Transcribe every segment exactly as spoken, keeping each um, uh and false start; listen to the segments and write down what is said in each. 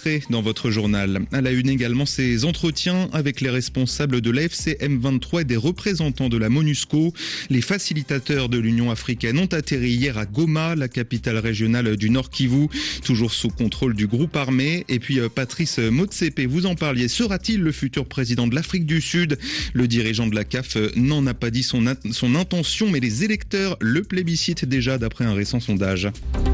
extrait dans votre journal. À la une également, ces entretiens avec les responsables de l'A F C M vingt-trois et des représentants de la MONUSCO. Les facilitateurs de l'Union africaine ont atterri hier à Goma, la capitale régionale du Nord Kivu, toujours sous contrôle du groupe armé. Et puis Patrice Motsepe, vous en parliez, sera-t-il le futur président de l'Afrique du Sud? Le dirigeant de la C A F n'en a pas dit son, at- son intention, mais les électeurs le plébiscitent déjà d'après un récent sondage.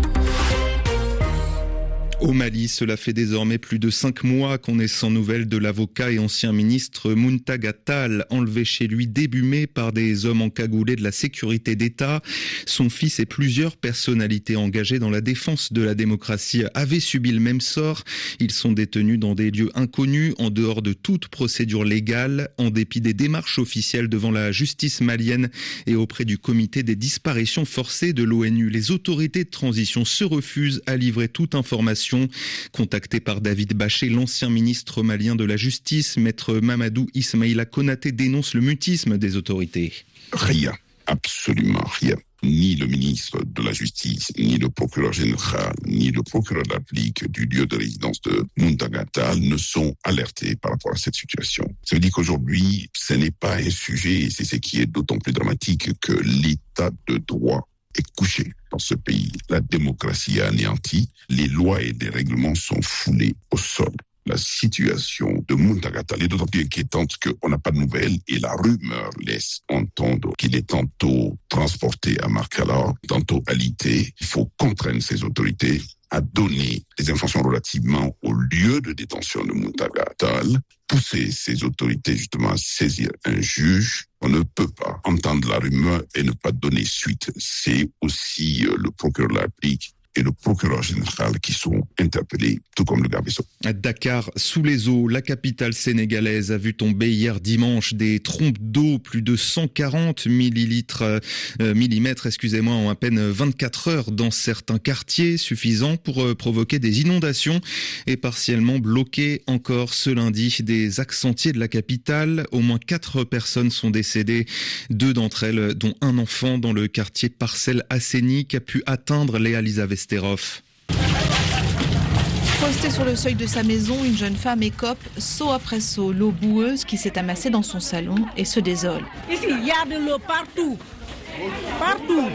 Au Mali, cela fait désormais plus de cinq mois qu'on est sans nouvelles de l'avocat et ancien ministre Muntaga Tall, enlevé chez lui début mai par des hommes encagoulés de la sécurité d'État. Son fils et plusieurs personnalités engagées dans la défense de la démocratie avaient subi le même sort. Ils sont détenus dans des lieux inconnus, en dehors de toute procédure légale, en dépit des démarches officielles devant la justice malienne et auprès du comité des disparitions forcées de l'ONU. Les autorités de transition se refusent à livrer toute information. Contacté par David Baché, l'ancien ministre malien de la Justice, maître Mamadou Ismaïla Konaté dénonce le mutisme des autorités. Rien, absolument rien. Ni le ministre de la Justice, ni le procureur général, ni le procureur de la République du lieu de résidence de Muntaga Tall ne sont alertés par rapport à cette situation. Ça veut dire qu'aujourd'hui, ce n'est pas un sujet, et c'est ce qui est d'autant plus dramatique, que l'état de droit est couché dans ce pays. La démocratie est anéantie, les lois et les règlements sont foulés au sol. La situation de Muntaga Tall est d'autant plus inquiétante qu'on n'a pas de nouvelles et la rumeur laisse entendre qu'il est tantôt transporté à Makala, tantôt alité. Il faut contraindre ces autorités à donner des informations relativement au lieu de détention de Muntaga Tall, pousser ces autorités justement à saisir un juge. On ne peut pas entendre la rumeur et ne pas donner suite. C'est aussi euh, le procureur de la République et le procureur général qui sont interpellés, tout comme le garde des Sceaux. À Dakar, sous les eaux, la capitale sénégalaise a vu tomber hier dimanche des trompes d'eau, plus de cent quarante millilitres, euh, millimètres, excusez-moi, en à peine vingt-quatre heures dans certains quartiers, suffisant pour euh, provoquer des inondations et partiellement bloquer encore ce lundi des axes sentiers de la capitale. Au moins quatre personnes sont décédées, deux d'entre elles, dont un enfant dans le quartier Parcelles Asseni, qui a pu atteindre Léa Elisabeth Sterhoff. Postée sur le seuil de sa maison, une jeune femme écope, saut après saut, l'eau boueuse qui s'est amassée dans son salon et se désole. Ici, il y a de l'eau partout. Partout.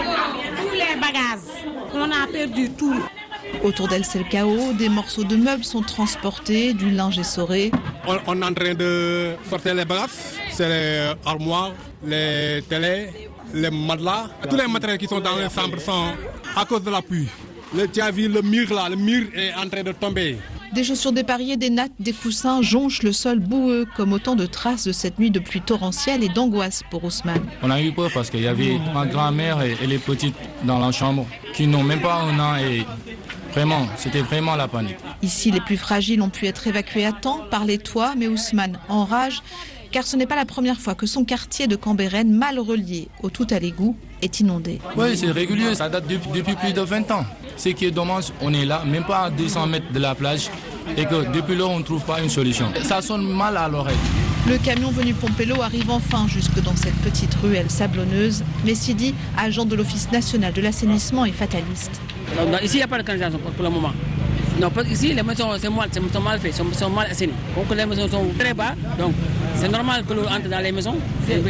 Tous les bagages. On a perdu tout. Autour d'elle, c'est le chaos. Des morceaux de meubles sont transportés, du linge essoré. On, on est en train de sortir les bagages. C'est les armoires, les télés, les matelas. Tous les matériels qui sont dans les chambres sont à cause de la pluie. Le, tu as vu le mur là, le mur est en train de tomber. Des chaussures dépareillées, des nattes, des coussins jonchent le sol boueux, comme autant de traces de cette nuit de pluie torrentielle et d'angoisse pour Ousmane. On a eu peur parce qu'il y avait ma grand-mère et, et les petites dans la chambre qui n'ont même pas un an et vraiment, c'était vraiment la panique. Ici, les plus fragiles ont pu être évacués à temps par les toits, mais Ousmane enrage, car ce n'est pas la première fois que son quartier de Cambérène, mal relié au tout-à-l'égout, est inondé. Oui, c'est régulier, ça date depuis, depuis plus de vingt ans. Ce qui est dommage, on est là, même pas à deux cents mètres de la plage, et que depuis là, on ne trouve pas une solution. Ça sonne mal à l'oreille. Le camion venu pomper l'eau arrive enfin jusque dans cette petite ruelle sablonneuse. Mais Sidi, agent de l'Office national de l'assainissement, est fataliste. Non, ici, il n'y a pas de canalisation pour le moment. Non, parce qu'ici, les maisons sont mal, sont mal faites, sont, sont mal assainies. Donc les maisons sont très bas, donc c'est normal que l'eau entre dans les maisons.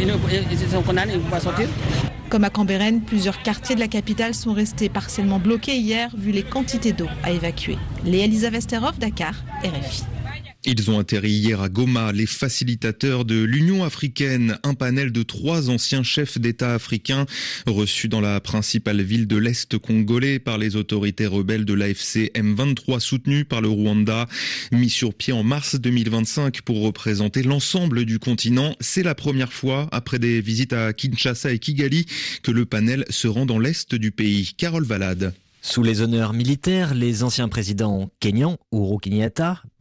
Ils sont condamnés, ils ne peuvent pas sortir. Comme à Cambérène, plusieurs quartiers de la capitale sont restés partiellement bloqués hier, vu les quantités d'eau à évacuer. Léa Elisabeth Sterhoff, Dakar, R F I. Ils ont atterri hier à Goma, les facilitateurs de l'Union africaine, un panel de trois anciens chefs d'État africains reçus dans la principale ville de l'Est congolais par les autorités rebelles de l'A F C M vingt-trois soutenues par le Rwanda. Mis sur pied en mars deux mille vingt-cinq pour représenter l'ensemble du continent, c'est la première fois, après des visites à Kinshasa et Kigali, que le panel se rend dans l'Est du pays. Carole Valade. Sous les honneurs militaires, les anciens présidents kenyans, Uhuru Kenyatta,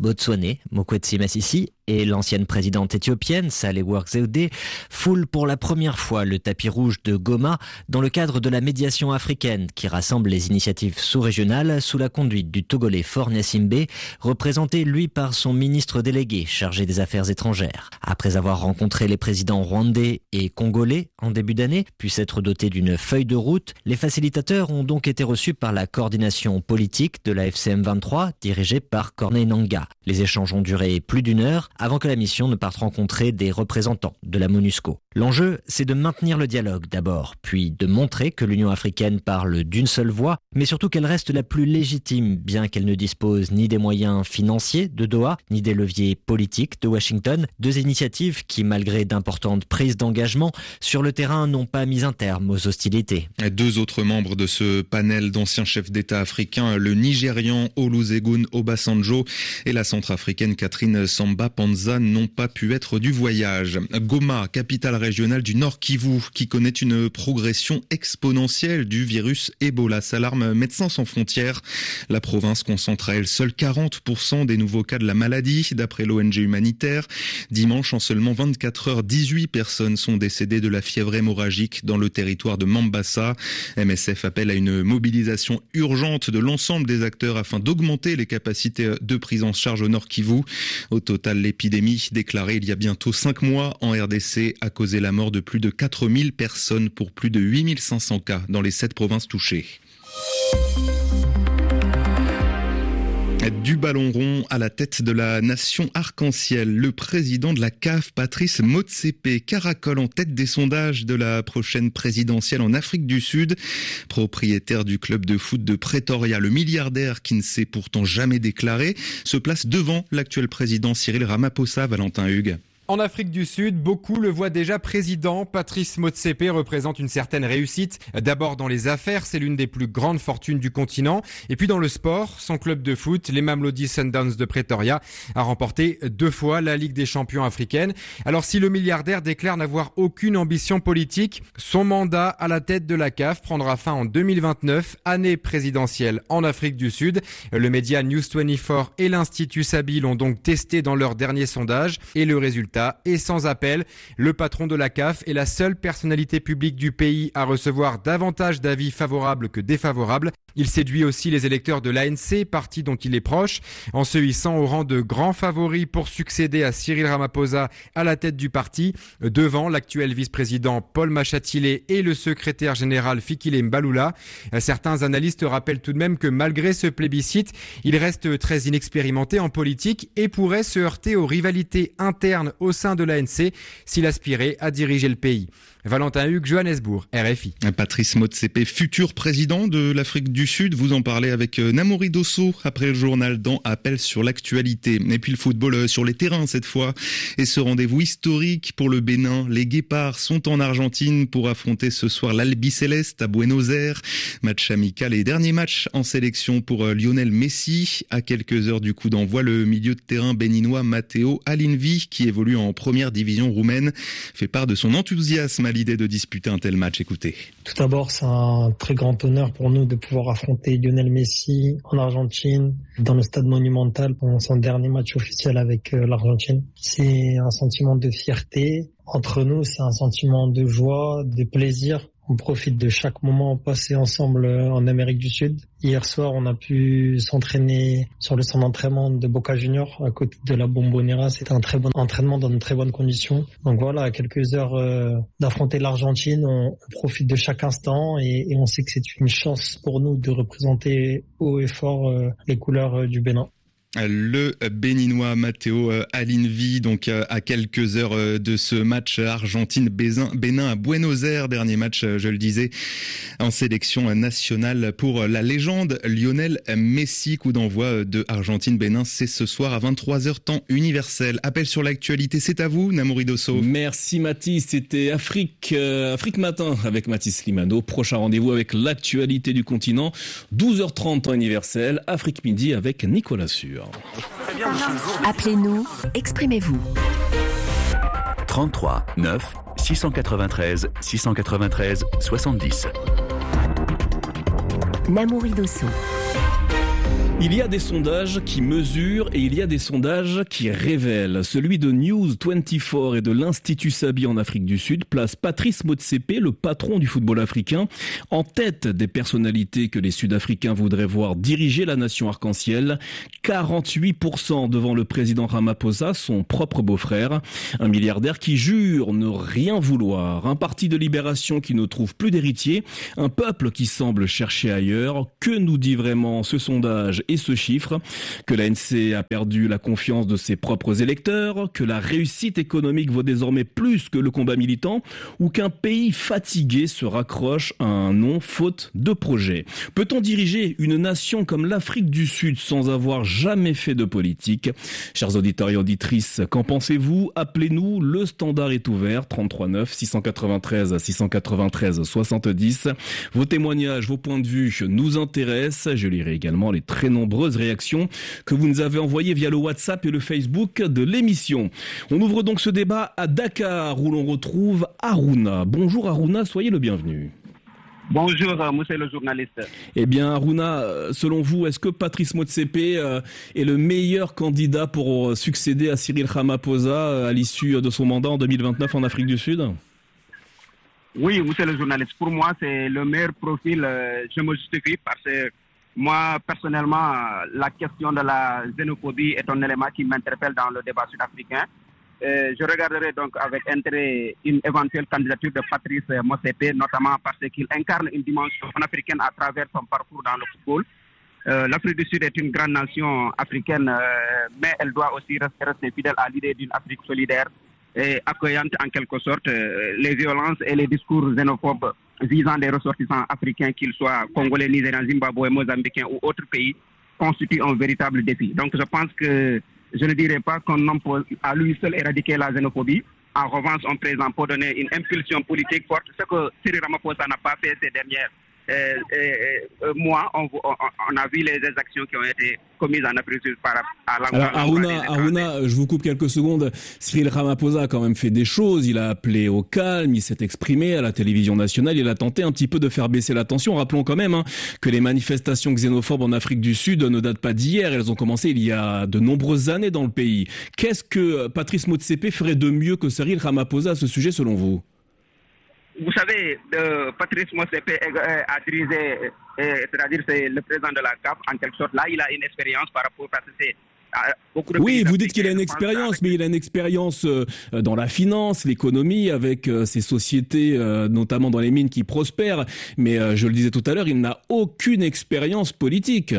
botswanais, Mokwetsi Masisi, et l'ancienne présidente éthiopienne, Sahle-Work Zewde, foulent pour la première fois le tapis rouge de Goma dans le cadre de la médiation africaine qui rassemble les initiatives sous-régionales sous la conduite du Togolais Faure Gnassingbé, représenté lui par son ministre délégué chargé des affaires étrangères. Après avoir rencontré les présidents rwandais et congolais en début d'année, puis s'être doté d'une feuille de route, les facilitateurs ont donc été reçus par la coordination politique de la F C M vingt-trois, dirigée par Corneille Nangaa. Les échanges ont duré plus d'une heure avant que la mission ne parte rencontrer des représentants de la MONUSCO. L'enjeu, c'est de maintenir le dialogue d'abord, puis de montrer que l'Union africaine parle d'une seule voix, mais surtout qu'elle reste la plus légitime, bien qu'elle ne dispose ni des moyens financiers de Doha, ni des leviers politiques de Washington. Deux initiatives qui, malgré d'importantes prises d'engagement sur le terrain, n'ont pas mis un terme aux hostilités. Deux autres membres de ce panel d'anciens chefs d'État africains, le Nigérian Olusegun Obasanjo et la centrafricaine Catherine Samba Panza, n'ont pas pu être du voyage. Goma, capitale régionale du Nord Kivu, qui connaît une progression exponentielle du virus Ebola, s'alarme Médecins sans frontières. La province concentre à elle seule quarante pour cent des nouveaux cas de la maladie, d'après l'O N G humanitaire. Dimanche, en seulement vingt-quatre heures, dix-huit personnes sont décédées de la fièvre hémorragique dans le territoire de Mambasa. M S F appelle à une mobilisation urgente de l'ensemble des acteurs afin d'augmenter les capacités de prise en charge au Nord Kivu. Au total, l'épidémie déclarée il y a bientôt cinq mois en R D C a causé la mort de plus de quatre mille personnes pour plus de huit mille cinq cents cas dans les sept provinces touchées. Du ballon rond à la tête de la nation arc-en-ciel, le président de la C A F, Patrice Motsepe, caracole en tête des sondages de la prochaine présidentielle en Afrique du Sud. Propriétaire du club de foot de Pretoria, le milliardaire qui ne s'est pourtant jamais déclaré se place devant l'actuel président Cyril Ramaphosa. Valentin Hugues. En Afrique du Sud, beaucoup le voient déjà président. Patrice Motsepe représente une certaine réussite. D'abord dans les affaires, c'est l'une des plus grandes fortunes du continent. Et puis dans le sport, son club de foot, les Mamelodi Sundowns de Pretoria, a remporté deux fois la Ligue des champions africaine. Alors si le milliardaire déclare n'avoir aucune ambition politique, son mandat à la tête de la C A F prendra fin en deux mille vingt-neuf, année présidentielle en Afrique du Sud. Le média News vingt-quatre et l'Institut Sabi l'ont donc testé dans leur dernier sondage et le résultat est sans appel. Le patron de la C A F est la seule personnalité publique du pays à recevoir davantage d'avis favorables que défavorables. Il séduit aussi les électeurs de l'A N C, parti dont il est proche, en se hissant au rang de grand favori pour succéder à Cyril Ramaphosa à la tête du parti, devant l'actuel vice-président Paul Mashatile et le secrétaire général Fikile Mbalula. Certains analystes rappellent tout de même que malgré ce plébiscite, il reste très inexpérimenté en politique et pourrait se heurter aux rivalités internes au sein de l'A N C s'il aspirait à diriger le pays. Valentin Hugues, Johannesburg, R F I. Patrice Motsepe, futur président de l'Afrique du Sud. Vous en parlez avec Namouri Dosso après le journal dans Appel sur l'actualité. Et puis le football sur les terrains cette fois. Et ce rendez-vous historique pour le Bénin. Les Guépards sont en Argentine pour affronter ce soir l'Albi Céleste à Buenos Aires. Match amical et dernier match en sélection pour Lionel Messi. À quelques heures du coup d'envoi, le milieu de terrain béninois Matteo Alinvi, qui évolue en première division roumaine, fait part de son enthousiasme à l'idée de disputer un tel match. Écoutez. Tout d'abord, c'est un très grand honneur pour nous de pouvoir affronter Lionel Messi en Argentine, dans le stade monumental, pour son dernier match officiel avec l'Argentine. C'est un sentiment de fierté. Entre nous, c'est un sentiment de joie, de plaisir. On profite de chaque moment passé ensemble en Amérique du Sud. Hier soir, on a pu s'entraîner sur le centre d'entraînement de Boca Juniors, à côté de la Bombonera. C'était un très bon entraînement dans de très bonnes conditions. Donc voilà, à quelques heures euh, d'affronter l'Argentine, on, on profite de chaque instant et, et on sait que c'est une chance pour nous de représenter haut et fort euh, les couleurs euh, du Bénin. Le béninois Matteo Alinvi, donc à quelques heures de ce match Argentine-Bénin à Buenos Aires, dernier match, je le disais, en sélection nationale pour la légende Lionel Messi. Coup d'envoi de Argentine-Bénin, c'est ce soir à vingt-trois heures temps universel. Appel sur l'actualité, c'est à vous, Namouri Dosso. Merci Mathis, c'était Afrique, euh, Afrique Matin avec Mathis Limano. Prochain rendez-vous avec l'actualité du continent, douze heures trente temps universel, Afrique Midi avec Nicolas Sûr. Appelez-nous, exprimez-vous. trente-trois neuf six cent quatre-vingt-treize six cent quatre-vingt-treize soixante-dix. Namouri Dosso. Il y a des sondages qui mesurent et il y a des sondages qui révèlent. Celui de News vingt-quatre et de l'Institut Sabi en Afrique du Sud place Patrice Motsepe, le patron du football africain, en tête des personnalités que les Sud-Africains voudraient voir diriger la nation arc-en-ciel. quarante-huit pour cent devant le président Ramaphosa, son propre beau-frère. Un milliardaire qui jure ne rien vouloir. Un parti de libération qui ne trouve plus d'héritier. Un peuple qui semble chercher ailleurs. Que nous dit vraiment ce sondage et ce chiffre? Que l'A N C a perdu la confiance de ses propres électeurs, que la réussite économique vaut désormais plus que le combat militant, ou qu'un pays fatigué se raccroche à un nom faute de projet. Peut-on diriger une nation comme l'Afrique du Sud sans avoir jamais fait de politique? Chers auditeurs et auditrices, qu'en pensez-vous? Appelez-nous, le standard est ouvert, trente-trois neuf six cent quatre-vingt-treize six cent quatre-vingt-treize soixante-dix. Vos témoignages, vos points de vue nous intéressent. Je lirai également les très nombreuses réactions que vous nous avez envoyées via le WhatsApp et le Facebook de l'émission. On ouvre donc ce débat à Dakar où l'on retrouve Aruna. Bonjour Aruna, soyez le bienvenu. Bonjour, monsieur le journaliste. Eh bien, Aruna, selon vous, est-ce que Patrice Motsepe est le meilleur candidat pour succéder à Cyril Ramaphosa à l'issue de son mandat en deux mille vingt-neuf en Afrique du Sud? Oui, monsieur le journaliste, pour moi, c'est le meilleur profil. Je me justifie parce que moi, personnellement, la question de la xénophobie est un élément qui m'interpelle dans le débat sud-africain. Euh, je regarderai donc avec intérêt une éventuelle candidature de Patrice Motsepe, notamment parce qu'il incarne une dimension panafricaine à travers son parcours dans le football. Euh, L'Afrique du Sud est une grande nation africaine, euh, mais elle doit aussi rester, rester fidèle à l'idée d'une Afrique solidaire et accueillante en quelque sorte. Euh, les violences et les discours xénophobes visant des ressortissants africains, qu'ils soient congolais, nigériens, zimbabwe, mozambicains ou autres pays, constituent un véritable défi. Donc je pense que je ne dirais pas qu'un homme peut à lui seul éradiquer la xénophobie. En revanche, un président peut donner une impulsion politique forte, ce que Cyril Ramaphosa n'a pas fait ces dernières euh, euh, mois. On, on, on a vu les exactions qui ont été commises en Afrique du Sud par à l'endroit. Alors Aruna, Aruna, je vous coupe quelques secondes. Cyril Ramaphosa a quand même fait des choses. Il a appelé au calme, il s'est exprimé à la télévision nationale. Il a tenté un petit peu de faire baisser la tension. Rappelons quand même hein, que les manifestations xénophobes en Afrique du Sud ne datent pas d'hier. Elles ont commencé il y a de nombreuses années dans le pays. Qu'est-ce que Patrice Motsepe ferait de mieux que Cyril Ramaphosa à ce sujet selon vous? Vous savez, euh, Patrice Motsepe a dirigé, euh, c'est-à-dire c'est le président de la C A F, en quelque sorte. Là, il a une expérience par rapport à ces... Beaucoup de oui, vous dites qu'il a une expérience, mais il a une expérience euh, dans la finance, l'économie, avec euh, ces sociétés, euh, notamment dans les mines qui prospèrent. Mais euh, je le disais tout à l'heure, il n'a aucune expérience politique.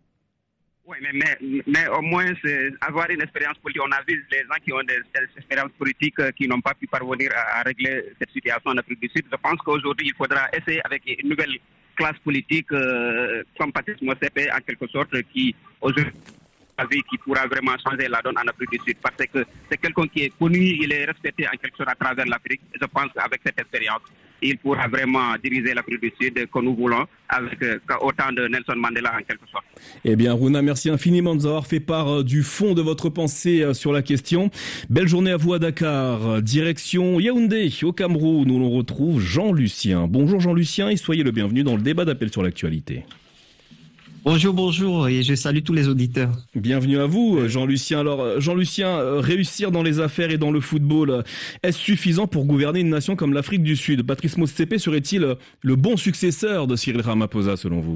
Oui, mais, mais, mais au moins, avoir une expérience politique, on a vu les gens qui ont des, des expériences politiques euh, qui n'ont pas pu parvenir à, à régler cette situation en Afrique du Sud. Je pense qu'aujourd'hui, il faudra essayer avec une nouvelle classe politique, euh, comme Patrice Motsepe, en quelque sorte, qui aujourd'hui qui pourra vraiment changer la donne en Afrique du Sud, parce que c'est quelqu'un qui est connu, il est respecté en quelque sorte à travers l'Afrique. Je pense qu'avec cette expérience, il pourra vraiment diriger l'Afrique du Sud que nous voulons, avec euh, autant de Nelson Mandela en quelque sorte. Eh bien, Aruna, merci infiniment de nous avoir fait part du fond de votre pensée sur la question. Belle journée à vous à Dakar. Direction Yaoundé, au Cameroun, où l'on retrouve Jean-Lucien. Bonjour Jean-Lucien et soyez le bienvenu dans le débat d'appel sur l'actualité. Bonjour, bonjour, et je salue tous les auditeurs. Bienvenue à vous, Jean-Lucien. Alors, Jean-Lucien, réussir dans les affaires et dans le football, est-ce suffisant pour gouverner une nation comme l'Afrique du Sud? Patrice Motsepe serait-il le bon successeur de Cyril Ramaphosa, selon vous?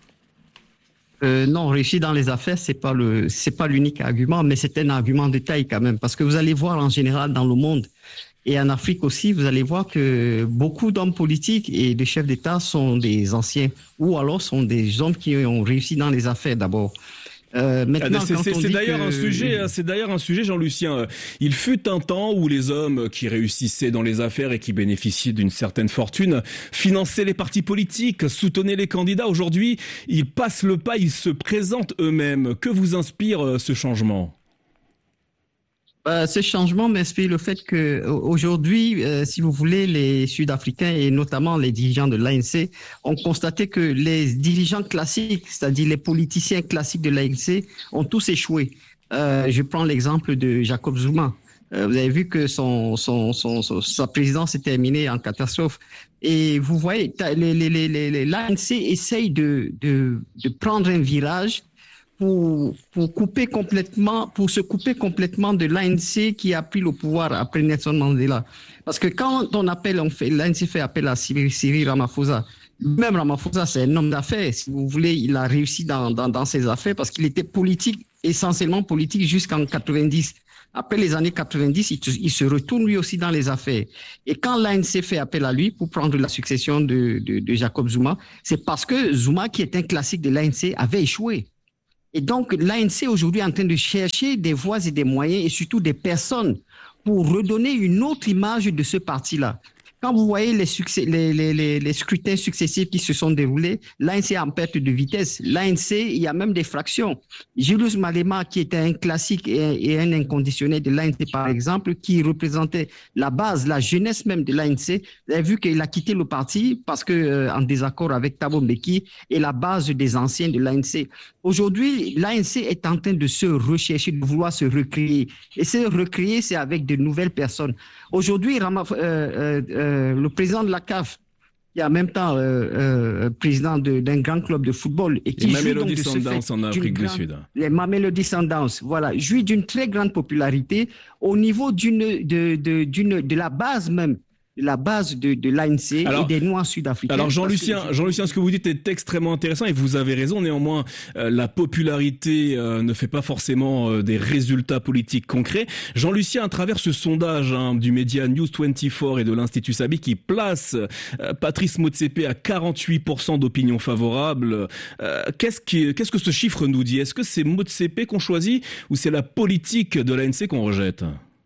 Euh, non, réussir dans les affaires, c'est pas le, c'est pas l'unique argument, mais c'est un argument de taille quand même, parce que vous allez voir en général dans le monde et en Afrique aussi, vous allez voir que beaucoup d'hommes politiques et de chefs d'État sont des anciens, ou alors sont des hommes qui ont réussi dans les affaires d'abord. Euh, maintenant, c'est, c'est, c'est d'ailleurs que... un sujet, c'est d'ailleurs un sujet, Jean-Lucien. Il fut un temps où les hommes qui réussissaient dans les affaires et qui bénéficiaient d'une certaine fortune finançaient les partis politiques, soutenaient les candidats. Aujourd'hui, ils passent le pas, ils se présentent eux-mêmes. Que vous inspire ce changement? Euh, ce changement m'inspire le fait que aujourd'hui, euh, si vous voulez, les Sud-Africains et notamment les dirigeants de l'A N C ont constaté que les dirigeants classiques, c'est-à-dire les politiciens classiques de l'A N C, ont tous échoué. Euh, je prends l'exemple de Jacob Zuma. Euh, vous avez vu que son, son, son, son, sa présidence s'est terminée en catastrophe. Et vous voyez, les, les, les, les, l'A N C essaye de, de, de prendre un virage pour, pour couper complètement, pour se couper complètement de l'A N C qui a pris le pouvoir après Nelson Mandela. Parce que quand on appelle, on fait, l'A N C fait appel à Cyril, Cyril Ramaphosa. Même Ramaphosa, c'est un homme d'affaires. Si vous voulez, il a réussi dans, dans, dans ses affaires parce qu'il était politique, essentiellement politique jusqu'en quatre-vingt-dix. Après les années quatre-vingt-dix, il, il se retourne lui aussi dans les affaires. Et quand l'A N C fait appel à lui pour prendre la succession de, de, de Jacob Zuma, c'est parce que Zuma, qui est un classique de l'A N C, avait échoué. Et donc, l'A N C aujourd'hui est en train de chercher des voies et des moyens et surtout des personnes pour redonner une autre image de ce parti-là. Quand vous voyez les, succès, les, les, les, les scrutins successifs qui se sont déroulés, l'A N C est en perte de vitesse. L'A N C, il y a même des fractions. Julius Malema, qui était un classique et, et un inconditionnel de l'A N C, par exemple, qui représentait la base, la jeunesse même de l'A N C, vous avez vu qu'il a quitté le parti parce que euh, en désaccord avec Thabo Mbeki et la base des anciens de l'A N C. Aujourd'hui, l'A N C est en train de se rechercher, de vouloir se recréer. Et se recréer, c'est avec de nouvelles personnes. Aujourd'hui, Ramaph- euh, euh, euh, le président de la C A F, qui est en même temps euh, euh, président de, d'un grand club de football et qui les joue donc de ce Sundowns fait en Afrique du grande, Sud. Les Mamelody Sundowns, voilà, jouit d'une très grande popularité au niveau d'une de, de, d'une, de la base même. La base de, de l'A N C alors, et des Noirs sud-africains. Alors Jean-Lucien, que... Jean-Lucien, ce que vous dites est extrêmement intéressant et vous avez raison. Néanmoins, euh, la popularité euh, ne fait pas forcément euh, des résultats politiques concrets. Jean-Lucien, à travers ce sondage hein, du média News vingt-quatre et de l'Institut Sabi qui place euh, Patrice Motsepe à quarante-huit pour cent d'opinion favorable, euh, qu'est-ce, qui, qu'est-ce que ce chiffre nous dit ? Est-ce que c'est Motsepe qu'on choisit ou c'est la politique de l'A N C qu'on rejette ?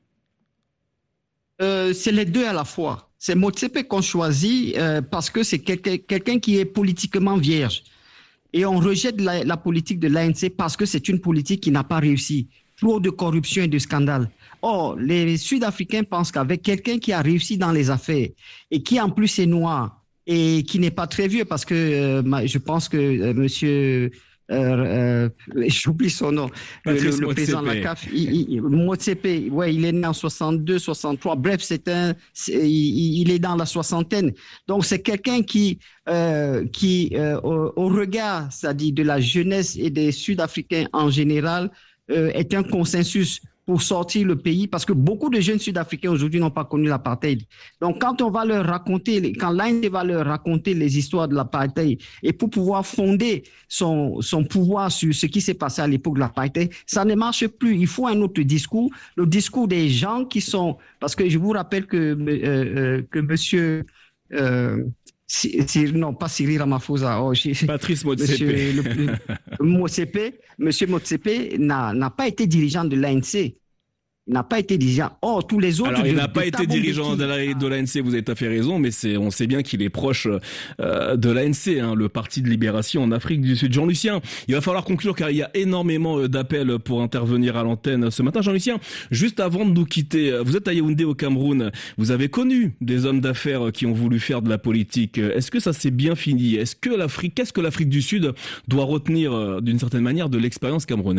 Euh, c'est les deux à la fois. C'est Motsepe qu'on choisit euh, parce que c'est quelqu'un, quelqu'un qui est politiquement vierge. Et on rejette la, la politique de l'A N C parce que c'est une politique qui n'a pas réussi. Trop de corruption et de scandales. Or, les Sud-Africains pensent qu'avec quelqu'un qui a réussi dans les affaires et qui en plus est noir et qui n'est pas très vieux parce que euh, je pense que euh, monsieur... Euh, euh, j'oublie son nom, le, le, le président de la C A F, il, il, Motsepe, ouais, il est né en soixante-deux, soixante-trois, bref, c'est un, c'est, il, il est dans la soixantaine. Donc c'est quelqu'un qui, euh, qui euh, au, au regard, c'est-à-dire de la jeunesse et des Sud-Africains en général, euh, est un consensus pour sortir le pays, parce que beaucoup de jeunes Sud-Africains aujourd'hui n'ont pas connu l'apartheid. Donc, quand on va leur raconter, quand l'A N C va leur raconter les histoires de l'apartheid, et pour pouvoir fonder son, son pouvoir sur ce qui s'est passé à l'époque de l'apartheid, ça ne marche plus. Il faut un autre discours, le discours des gens qui sont, parce que je vous rappelle que, euh, euh, que monsieur, euh, Si, si, non, pas Cyril Ramaphosa. Oh, Patrice Motsepe. Monsieur, le, le, Motsepe, Monsieur Motsepe n'a, n'a pas été dirigeant de l'A N C. Il n'a pas été dirigeant. Or, tous les autres... Alors, il de, n'a pas été dirigeant de, la, de l'A N C, vous avez tout à fait raison, mais c'est, on sait bien qu'il est proche euh, de l'A N C, hein, le Parti de Libération en Afrique du Sud. Jean-Lucien, il va falloir conclure car il y a énormément d'appels pour intervenir à l'antenne ce matin. Jean-Lucien, juste avant de nous quitter, vous êtes à Yaoundé au Cameroun, vous avez connu des hommes d'affaires qui ont voulu faire de la politique. Est-ce que ça s'est bien fini ? Est-ce que l'Afrique, qu'est-ce que l'Afrique du Sud doit retenir d'une certaine manière de l'expérience camerounaise ?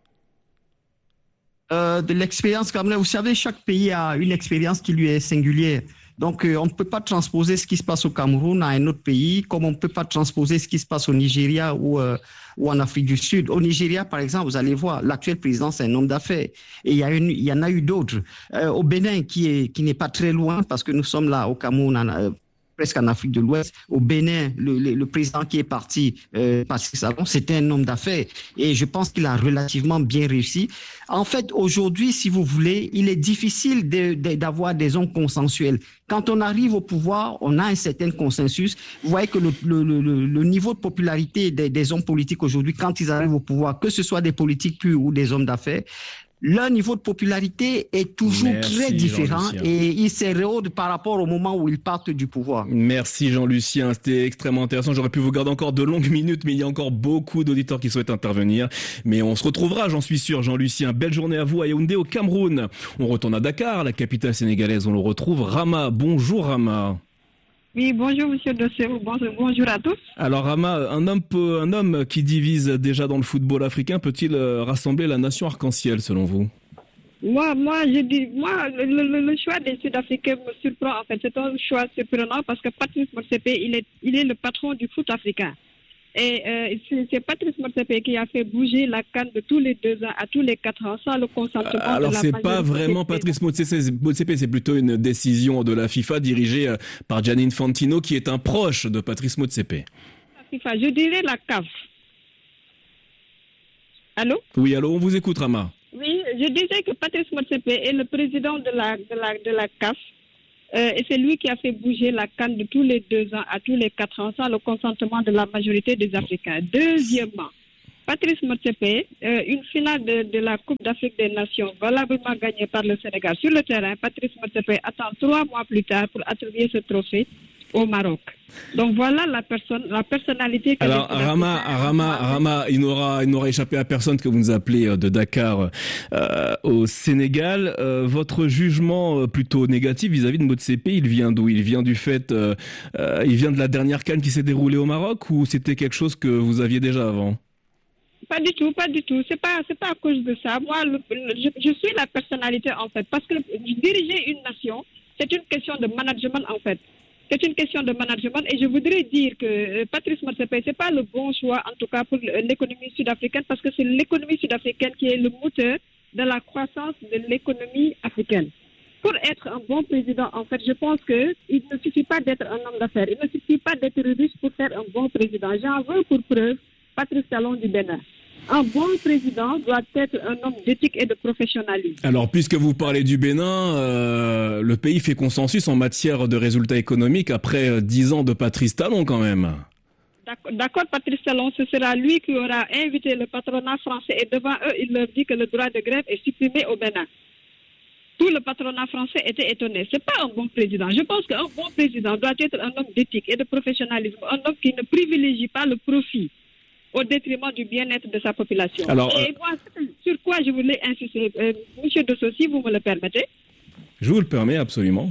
Euh, de l'expérience camerounaise. Vous savez, chaque pays a une expérience qui lui est singulière. Donc, euh, on ne peut pas transposer ce qui se passe au Cameroun à un autre pays, comme on ne peut pas transposer ce qui se passe au Nigeria ou, euh, ou en Afrique du Sud. Au Nigeria, par exemple, vous allez voir, l'actuel président, c'est un homme d'affaires. Et il y, a une, il y en a eu d'autres. Euh, au Bénin, qui, est, qui n'est pas très loin, parce que nous sommes là au Cameroun, en, euh, presque en Afrique de l'Ouest. Au Bénin, le, le, le président qui est parti, euh, Patrice Talon, c'était un homme d'affaires. Et je pense qu'il a relativement bien réussi. En fait, aujourd'hui, si vous voulez, il est difficile de, de, d'avoir des hommes consensuels. Quand on arrive au pouvoir, on a un certain consensus. Vous voyez que le, le, le, le niveau de popularité des, des hommes politiques aujourd'hui, quand ils arrivent au pouvoir, que ce soit des politiques purs ou des hommes d'affaires, leur niveau de popularité est toujours Merci, très différent et il s'érode par rapport au moment où ils partent du pouvoir. Merci Jean-Lucien, c'était extrêmement intéressant. J'aurais pu vous garder encore de longues minutes, mais il y a encore beaucoup d'auditeurs qui souhaitent intervenir. Mais on se retrouvera, j'en suis sûr, Jean-Lucien. Belle journée à vous à Yaoundé, au Cameroun. On retourne à Dakar, la capitale sénégalaise. On le retrouve. Rama, bonjour Rama. Oui, bonjour Monsieur Dossero, bonjour, bonjour à tous. Alors Rama, un homme, peut, un homme qui divise déjà dans le football africain peut-il rassembler la nation arc-en-ciel selon vous ? Moi, moi, je dis, moi, le, le, le choix des Sud-Africains me surprend en fait. C'est un choix surprenant parce que Patrice Motsepe, il est, il est le patron du foot africain. Et euh, c'est, c'est Patrice Motsepe qui a fait bouger la CAN de tous les deux ans à tous les quatre ans sans le consentement euh, alors de la c'est pas vraiment Patrice Motsepe, c'est plutôt une décision de la FIFA dirigée euh, par Gianni Infantino qui est un proche de Patrice Motsepe. La FIFA, je dirais la C A F. Allô? Oui, allô, on vous écoute, Rama. Oui, je disais que Patrice Motsepe est le président de la, de la, de la C A F. Euh, et c'est lui qui a fait bouger la CAN de tous les deux ans à tous les quatre ans sans le consentement de la majorité des Africains. Deuxièmement, Patrice Motsepe, euh, une finale de, de la Coupe d'Afrique des Nations valablement gagnée par le Sénégal. Sur le terrain, Patrice Motsepe attend trois mois plus tard pour attribuer ce trophée au Maroc. Donc voilà la personne, la personnalité que Alors Rama, Rama, Rama, il n'aura, il n'aura échappé à personne que vous nous appelez de Dakar euh, au Sénégal. Euh, votre jugement plutôt négatif vis-à-vis de Motsepe, il vient d'où? Il vient du fait, euh, euh, il vient de la dernière CAN qui s'est déroulée au Maroc ou c'était quelque chose que vous aviez déjà avant? Pas du tout, pas du tout. C'est pas, c'est pas à cause de ça. Moi, le, le, je, je suis la personnalité en fait, parce que diriger une nation, c'est une question de management en fait. C'est une question de management et je voudrais dire que euh, Patrice Motsepe, c'est pas le bon choix en tout cas pour l'économie sud-africaine parce que c'est l'économie sud-africaine qui est le moteur de la croissance de l'économie africaine. Pour être un bon président, en fait, je pense que il ne suffit pas d'être un homme d'affaires, il ne suffit pas d'être riche pour faire un bon président. J'en veux pour preuve Patrice Talon du Bénin. Un bon président doit être un homme d'éthique et de professionnalisme. Alors, puisque vous parlez du Bénin, euh, le pays fait consensus en matière de résultats économiques après dix ans de Patrice Talon quand même. D'accord, d'accord, Patrice Talon, ce sera lui qui aura invité le patronat français et devant eux, il leur dit que le droit de grève est supprimé au Bénin. Tout le patronat français était étonné. C'est pas un bon président. Je pense qu'un bon président doit être un homme d'éthique et de professionnalisme, un homme qui ne privilégie pas le profit au détriment du bien-être de sa population. Alors, et moi, sur quoi je voulais insister, euh, Monsieur Dosso, si vous me le permettez. Je vous le permets, absolument.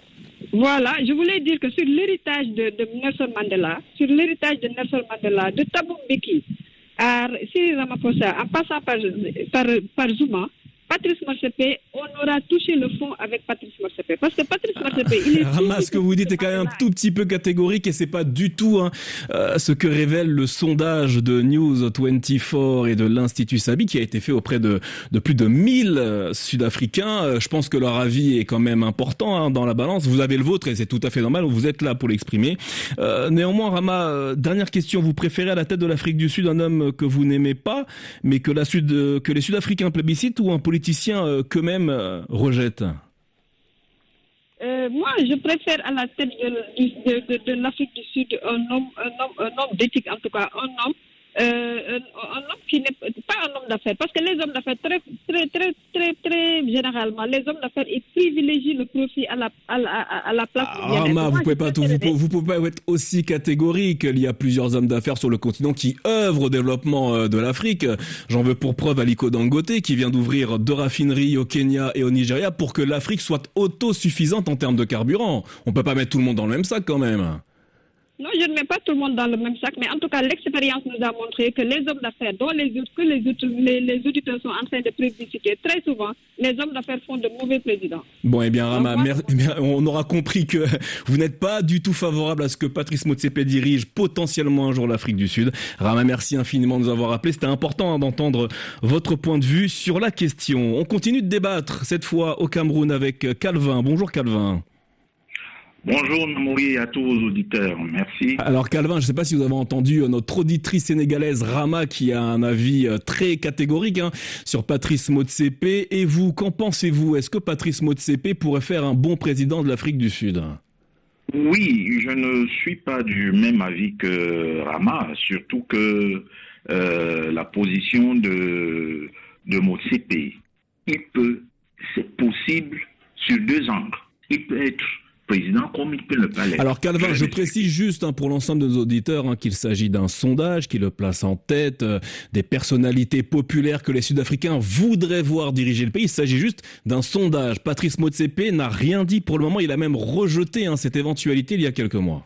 Voilà, je voulais dire que sur l'héritage de, de Nelson Mandela, sur l'héritage de Nelson Mandela, de Thabo Mbeki, à Cyril Ramaphosa, en passant par, par, par Zuma, Patrice Motsepe, on aura touché le fond avec Patrice Motsepe. Parce que Patrice Motsepe, il est... Rama, ce que vous dites est quand même un tout petit peu catégorique et c'est pas du tout hein, euh, ce que révèle le sondage de News vingt-quatre et de l'Institut Sabi qui a été fait auprès de, de plus de mille euh, Sud-Africains. Euh, je pense que leur avis est quand même important hein, dans la balance. Vous avez le vôtre et c'est tout à fait normal. Vous êtes là pour l'exprimer. Euh, néanmoins, Rama, euh, dernière question. Vous préférez à la tête de l'Afrique du Sud un homme que vous n'aimez pas, mais que, la Sud, euh, que les Sud-Africains plébiscitent ou un politicien politiciens qu'eux-mêmes euh, rejettent? euh, Moi, je préfère à la tête de, de, de, de l'Afrique du Sud un homme, un homme, un homme d'éthique, en tout cas, un homme, euh, un, un homme qui n'est pas un homme d'affaires. Parce que les hommes d'affaires, très, très, très, très, très généralement, les hommes d'affaires, ils privilégient le profit à la, à la, à la place du bien-être. Rama, vous pouvez pas tout, vous, pouvez, vous pouvez pas être aussi catégorique. Il y a plusieurs hommes d'affaires sur le continent qui œuvrent au développement de l'Afrique. J'en veux pour preuve Aliko Dangote qui vient d'ouvrir deux raffineries au Kenya et au Nigeria pour que l'Afrique soit autosuffisante en termes de carburant. On peut pas mettre tout le monde dans le même sac quand même. Non, je ne mets pas tout le monde dans le même sac, mais en tout cas, l'expérience nous a montré que les hommes d'affaires, dont les, que les, les, les auditeurs sont en train de publicité, très souvent, les hommes d'affaires font de mauvais présidents. Bon, eh bien, Rama, Donc, mer- eh bien, on aura compris que vous n'êtes pas du tout favorable à ce que Patrice Motsepe dirige potentiellement un jour l'Afrique du Sud. Rama, merci infiniment de nous avoir appelé. C'était important hein, d'entendre votre point de vue sur la question. On continue de débattre, cette fois au Cameroun, avec Calvin. Bonjour Calvin. Bonjour Namouri et à tous vos auditeurs, merci. Alors Calvin, je ne sais pas si vous avez entendu notre auditrice sénégalaise Rama qui a un avis très catégorique hein, sur Patrice Motsepe. Et vous, qu'en pensez-vous? Est-ce que Patrice Motsepe pourrait faire un bon président de l'Afrique du Sud? Oui, je ne suis pas du même avis que Rama, surtout que euh, la position de, de Motsepe, il peut, c'est possible sur deux angles. Il peut être président comme il peut ne pas l'être. Alors Calvin, je précise juste hein, pour l'ensemble de nos auditeurs hein, qu'il s'agit d'un sondage qui le place en tête euh, des personnalités populaires que les Sud-Africains voudraient voir diriger le pays. Il s'agit juste d'un sondage. Patrice Motsepe n'a rien dit pour le moment. Il a même rejeté hein, cette éventualité il y a quelques mois.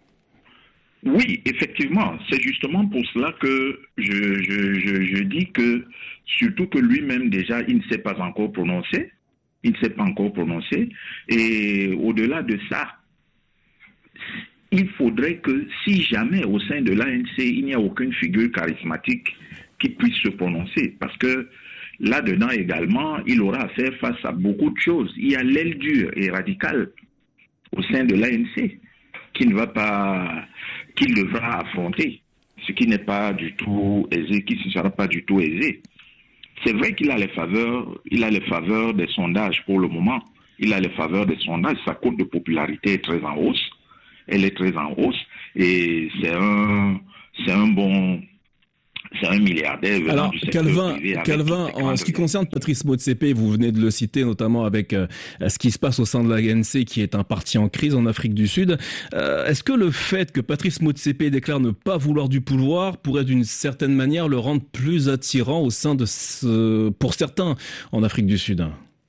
Oui, effectivement. C'est justement pour cela que je, je, je, je dis que, surtout que lui-même déjà, il ne s'est pas encore prononcé. Il ne s'est pas encore prononcé. Et au-delà de ça, il faudrait que si jamais au sein de l'A N C, il n'y a aucune figure charismatique qui puisse se prononcer, parce que là-dedans également, il aura à faire face à beaucoup de choses. Il y a l'aile dure et radicale au sein de l'A N C qui ne va pas, qu'il devra affronter, ce qui n'est pas du tout aisé, qui ne sera pas du tout aisé. C'est vrai qu'il a les faveurs, il a les faveurs des sondages pour le moment. Il a les faveurs des sondages. Sa cote de popularité est très en hausse. Elle est très en hausse et c'est un, c'est un bon, c'est un milliardaire venant Alors, du secteur Calvin, privé. Calvin, en ce qui concerne Patrice Motsepe, vous venez de le citer notamment avec euh, ce qui se passe au sein de l'A N C, qui est un parti en crise en Afrique du Sud. Euh, est-ce que le fait que Patrice Motsepe déclare ne pas vouloir du pouvoir pourrait d'une certaine manière le rendre plus attirant au sein de ce, pour certains en Afrique du Sud?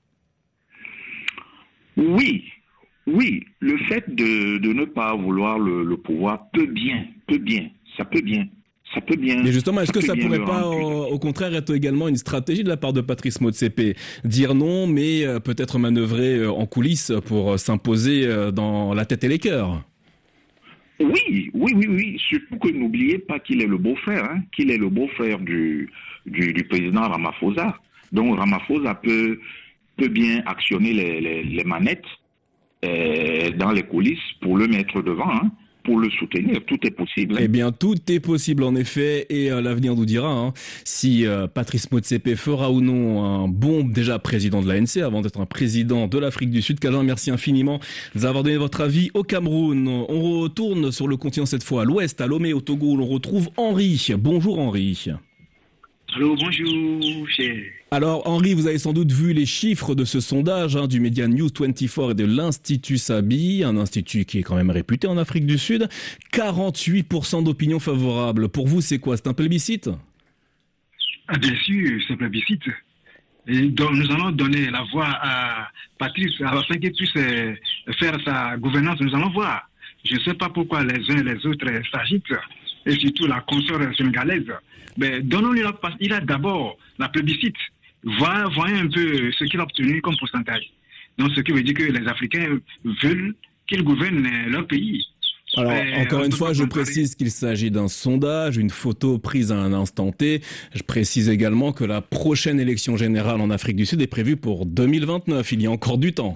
Oui, oui, le fait de, de ne pas vouloir le, le pouvoir peut bien, peut bien, ça peut bien. Ça peut bien. Mais justement, est-ce que peut ça bien pourrait le pas, rendre au, au contraire, être également une stratégie de la part de Patrice Motsepe? Dire non, mais euh, peut-être manœuvrer euh, en coulisses pour euh, s'imposer euh, dans la tête et les cœurs? Oui, oui, oui, oui. Surtout que n'oubliez pas qu'il est le beau-frère, hein, qu'il est le beau-frère du, du, du président Ramaphosa. Donc Ramaphosa peut, peut bien actionner les, les, les manettes euh, dans les coulisses pour le mettre devant, hein. Pour le soutenir, tout est possible. Eh bien, tout est possible en effet, et euh, l'avenir nous dira hein, si euh, Patrice Motsepe fera ou non un bon déjà président de l'A N C avant d'être un président de l'Afrique du Sud. Calvin, merci infiniment d'avoir donné votre avis au Cameroun. On retourne sur le continent cette fois à l'ouest, à Lomé, au Togo, où l'on retrouve Henri. Bonjour Henri. Allô, bonjour, cher. Alors Henri, vous avez sans doute vu les chiffres de ce sondage hein, du média News vingt-quatre et de l'Institut Sabi, un institut qui est quand même réputé en Afrique du Sud. quarante-huit pour cent d'opinion favorable. Pour vous, c'est quoi? C'est un plébiscite? Ah, bien sûr, c'est un plébiscite. Et donc, nous allons donner la voix à Patrice afin qu'il puisse euh, faire sa gouvernance. Nous allons voir. Je ne sais pas pourquoi les uns et les autres s'agitent, et surtout la consort sénégalaise. Mais donnons-lui la place. Il a d'abord la plébiscite. Voyons un peu ce qu'il a obtenu comme pourcentage. Donc, ce qui veut dire que les Africains veulent qu'il gouverne leur pays. Alors, Mais, encore une fois, je précise qu'il s'agit d'un sondage, une photo prise à un instant T. Je précise également que la prochaine élection générale en Afrique du Sud est prévue pour deux mille vingt-neuf. Il y a encore du temps.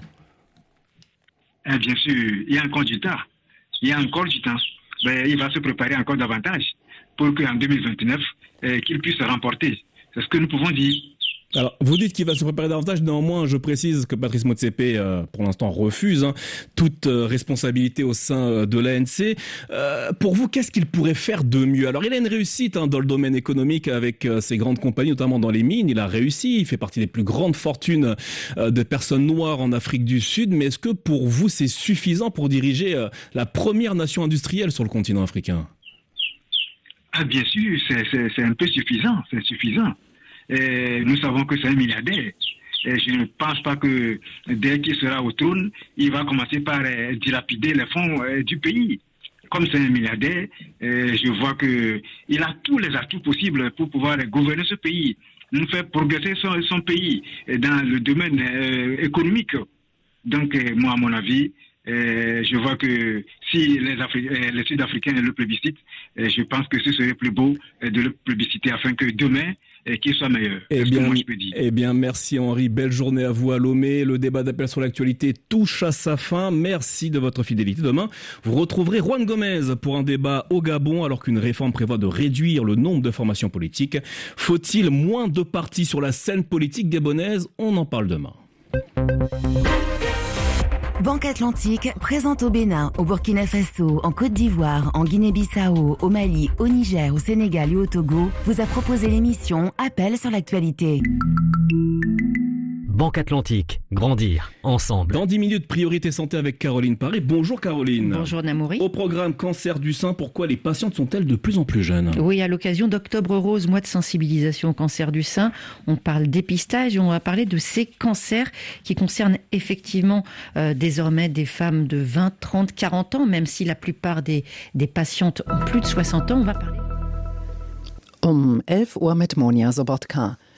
Eh bien sûr, il y a encore du temps. Il y a encore du temps. Mais il va se préparer encore davantage pour qu'en deux mille vingt-neuf, eh, qu'il puisse remporter. C'est ce que nous pouvons dire. Alors, vous dites qu'il va se préparer davantage. Néanmoins, je précise que Patrice Motsepe, euh, pour l'instant, refuse hein, toute euh, responsabilité au sein euh, de l'A N C. Euh, pour vous, qu'est-ce qu'il pourrait faire de mieux? Alors, il a une réussite hein, dans le domaine économique avec euh, ses grandes compagnies, notamment dans les mines. Il a réussi. Il fait partie des plus grandes fortunes euh, de personnes noires en Afrique du Sud. Mais est-ce que pour vous, c'est suffisant pour diriger euh, la première nation industrielle sur le continent africain? Ah, bien sûr, c'est, c'est, c'est un peu suffisant. C'est suffisant. Et nous savons que c'est un milliardaire. Et je ne pense pas que dès qu'il sera au trône, il va commencer par euh, dilapider les fonds euh, du pays. Comme c'est un milliardaire, euh, je vois que il a tous les atouts possibles pour pouvoir gouverner ce pays, nous faire progresser son, son pays dans le domaine euh, économique. Donc, euh, moi, à mon avis, euh, je vois que si les, Afri- euh, les Sud-Africains le plébiscitent, euh, je pense que ce serait plus beau euh, de le plébisciter afin que demain, et qu'il soit meilleur. Eh bien, que moi, je peux dire. eh bien, merci Henri. Belle journée à vous à Lomé. Le débat d'appel sur l'actualité touche à sa fin. Merci de votre fidélité. Demain, vous retrouverez Juan Gomez pour un débat au Gabon, alors qu'une réforme prévoit de réduire le nombre de formations politiques. Faut-il moins de partis sur la scène politique gabonaise? On en parle demain. Banque Atlantique présente au Bénin, au Burkina Faso, en Côte d'Ivoire, en Guinée-Bissau, au Mali, au Niger, au Sénégal et au Togo, vous a proposé l'émission Appel sur l'actualité. Banque Atlantique, grandir ensemble. Dans dix minutes, priorité santé avec Caroline Paré. Bonjour Caroline. Bonjour Namouri. Au programme cancer du sein, pourquoi les patientes sont-elles de plus en plus jeunes? Oui, à l'occasion d'Octobre Rose, mois de sensibilisation au cancer du sein, on parle dépistage et on va parler de ces cancers qui concernent effectivement euh, désormais des femmes de vingt, trente, quarante ans, même si la plupart des, des patientes ont plus de soixante ans. On va parler. Um elf Uhr mit Monja Sobotka.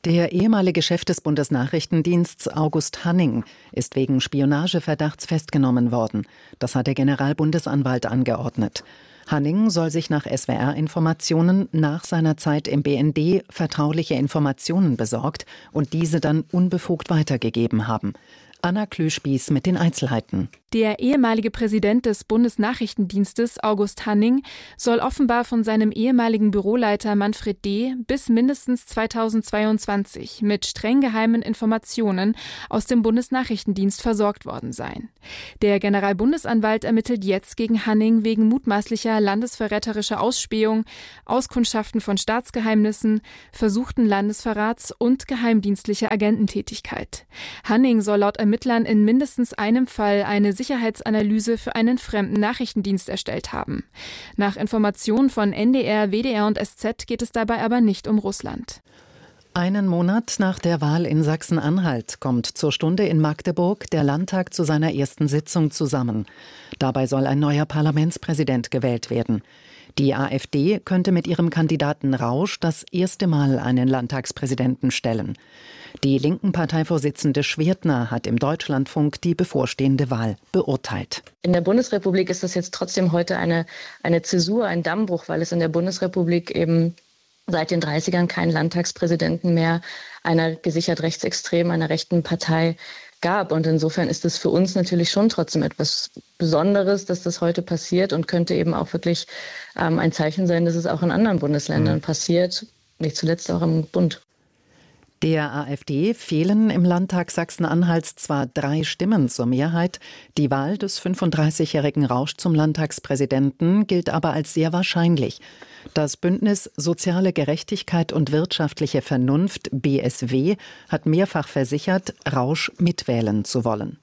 Der ehemalige Chef des Bundesnachrichtendienstes August Hanning ist wegen Spionageverdachts festgenommen worden. Das hat der Generalbundesanwalt angeordnet. Hanning soll sich nach S W R-Informationen nach seiner Zeit im B N D vertrauliche Informationen besorgt und diese dann unbefugt weitergegeben haben. Anna Klüspieß mit den Einzelheiten. Der ehemalige Präsident des Bundesnachrichtendienstes, August Hanning, soll offenbar von seinem ehemaligen Büroleiter Manfred D. bis mindestens zweitausendzweiundzwanzig mit streng geheimen Informationen aus dem Bundesnachrichtendienst versorgt worden sein. Der Generalbundesanwalt ermittelt jetzt gegen Hanning wegen mutmaßlicher landesverräterischer Ausspähung, Auskundschaften von Staatsgeheimnissen, versuchten Landesverrats und geheimdienstlicher Agententätigkeit. Hanning soll laut Ermittlern in mindestens einem Fall eine Sicherheitsanalyse für einen fremden Nachrichtendienst erstellt haben. Nach Informationen von N D R, W D R und S Z geht es dabei aber nicht um Russland. Einen Monat nach der Wahl in Sachsen-Anhalt kommt zur Stunde in Magdeburg der Landtag zu seiner ersten Sitzung zusammen. Dabei soll ein neuer Parlamentspräsident gewählt werden. Die AfD könnte mit ihrem Kandidaten Rausch das erste Mal einen Landtagspräsidenten stellen. Die linken Parteivorsitzende Schwertner hat im Deutschlandfunk die bevorstehende Wahl beurteilt. In der Bundesrepublik ist das jetzt trotzdem heute eine, eine Zäsur, ein Dammbruch, weil es in der Bundesrepublik eben seit den dreißigern keinen Landtagspräsidenten mehr einer gesichert rechtsextremen, einer rechten Partei gab. Und insofern ist es für uns natürlich schon trotzdem etwas Besonderes, dass das heute passiert und könnte eben auch wirklich ähm, ein Zeichen sein, dass es auch in anderen Bundesländern mhm. passiert, nicht zuletzt auch im Bund. Der AfD fehlen im Landtag Sachsen-Anhalts zwar drei Stimmen zur Mehrheit, die Wahl des fünfunddreißigjährigen Rausch zum Landtagspräsidenten gilt aber als sehr wahrscheinlich. Das Bündnis Soziale Gerechtigkeit und wirtschaftliche Vernunft, B S W, hat mehrfach versichert, Rausch mitwählen zu wollen.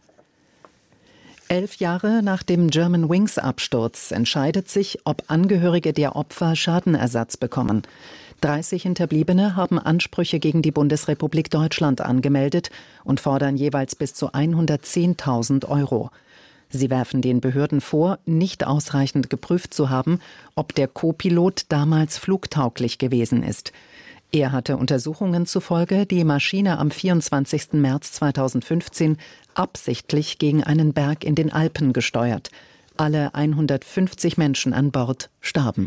Elf Jahre nach dem Germanwings-Absturz entscheidet sich, ob Angehörige der Opfer Schadenersatz bekommen. dreißig Hinterbliebene haben Ansprüche gegen die Bundesrepublik Deutschland angemeldet und fordern jeweils bis zu hundertzehntausend Euro. Sie werfen den Behörden vor, nicht ausreichend geprüft zu haben, ob der Co-Pilot damals flugtauglich gewesen ist. Er hatte Untersuchungen zufolge die Maschine am vierundzwanzigsten März zweitausendfünfzehn absichtlich gegen einen Berg in den Alpen gesteuert. Alle hundertfünfzig Menschen an Bord starben.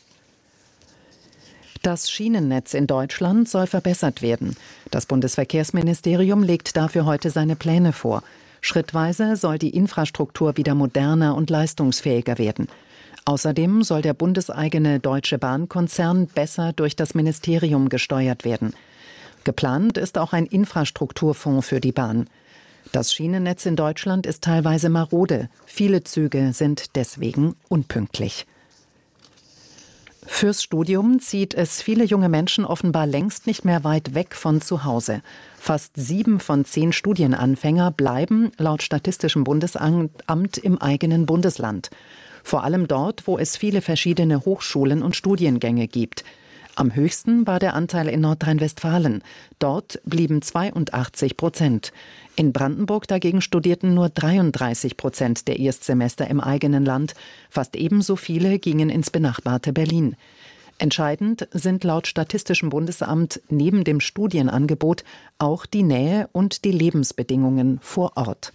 Das Schienennetz in Deutschland soll verbessert werden. Das Bundesverkehrsministerium legt dafür heute seine Pläne vor. Schrittweise soll die Infrastruktur wieder moderner und leistungsfähiger werden. Außerdem soll der bundeseigene Deutsche Bahn-Konzern besser durch das Ministerium gesteuert werden. Geplant ist auch ein Infrastrukturfonds für die Bahn. Das Schienennetz in Deutschland ist teilweise marode. Viele Züge sind deswegen unpünktlich. Fürs Studium zieht es viele junge Menschen offenbar längst nicht mehr weit weg von zu Hause. Fast sieben von zehn Studienanfänger bleiben laut Statistischem Bundesamt im eigenen Bundesland. Vor allem dort, wo es viele verschiedene Hochschulen und Studiengänge gibt. Am höchsten war der Anteil in Nordrhein-Westfalen. Dort blieben zweiundachtzig Prozent. In Brandenburg dagegen studierten nur dreiunddreißig Prozent der Erstsemester im eigenen Land. Fast ebenso viele gingen ins benachbarte Berlin. Entscheidend sind laut Statistischem Bundesamt neben dem Studienangebot auch die Nähe und die Lebensbedingungen vor Ort.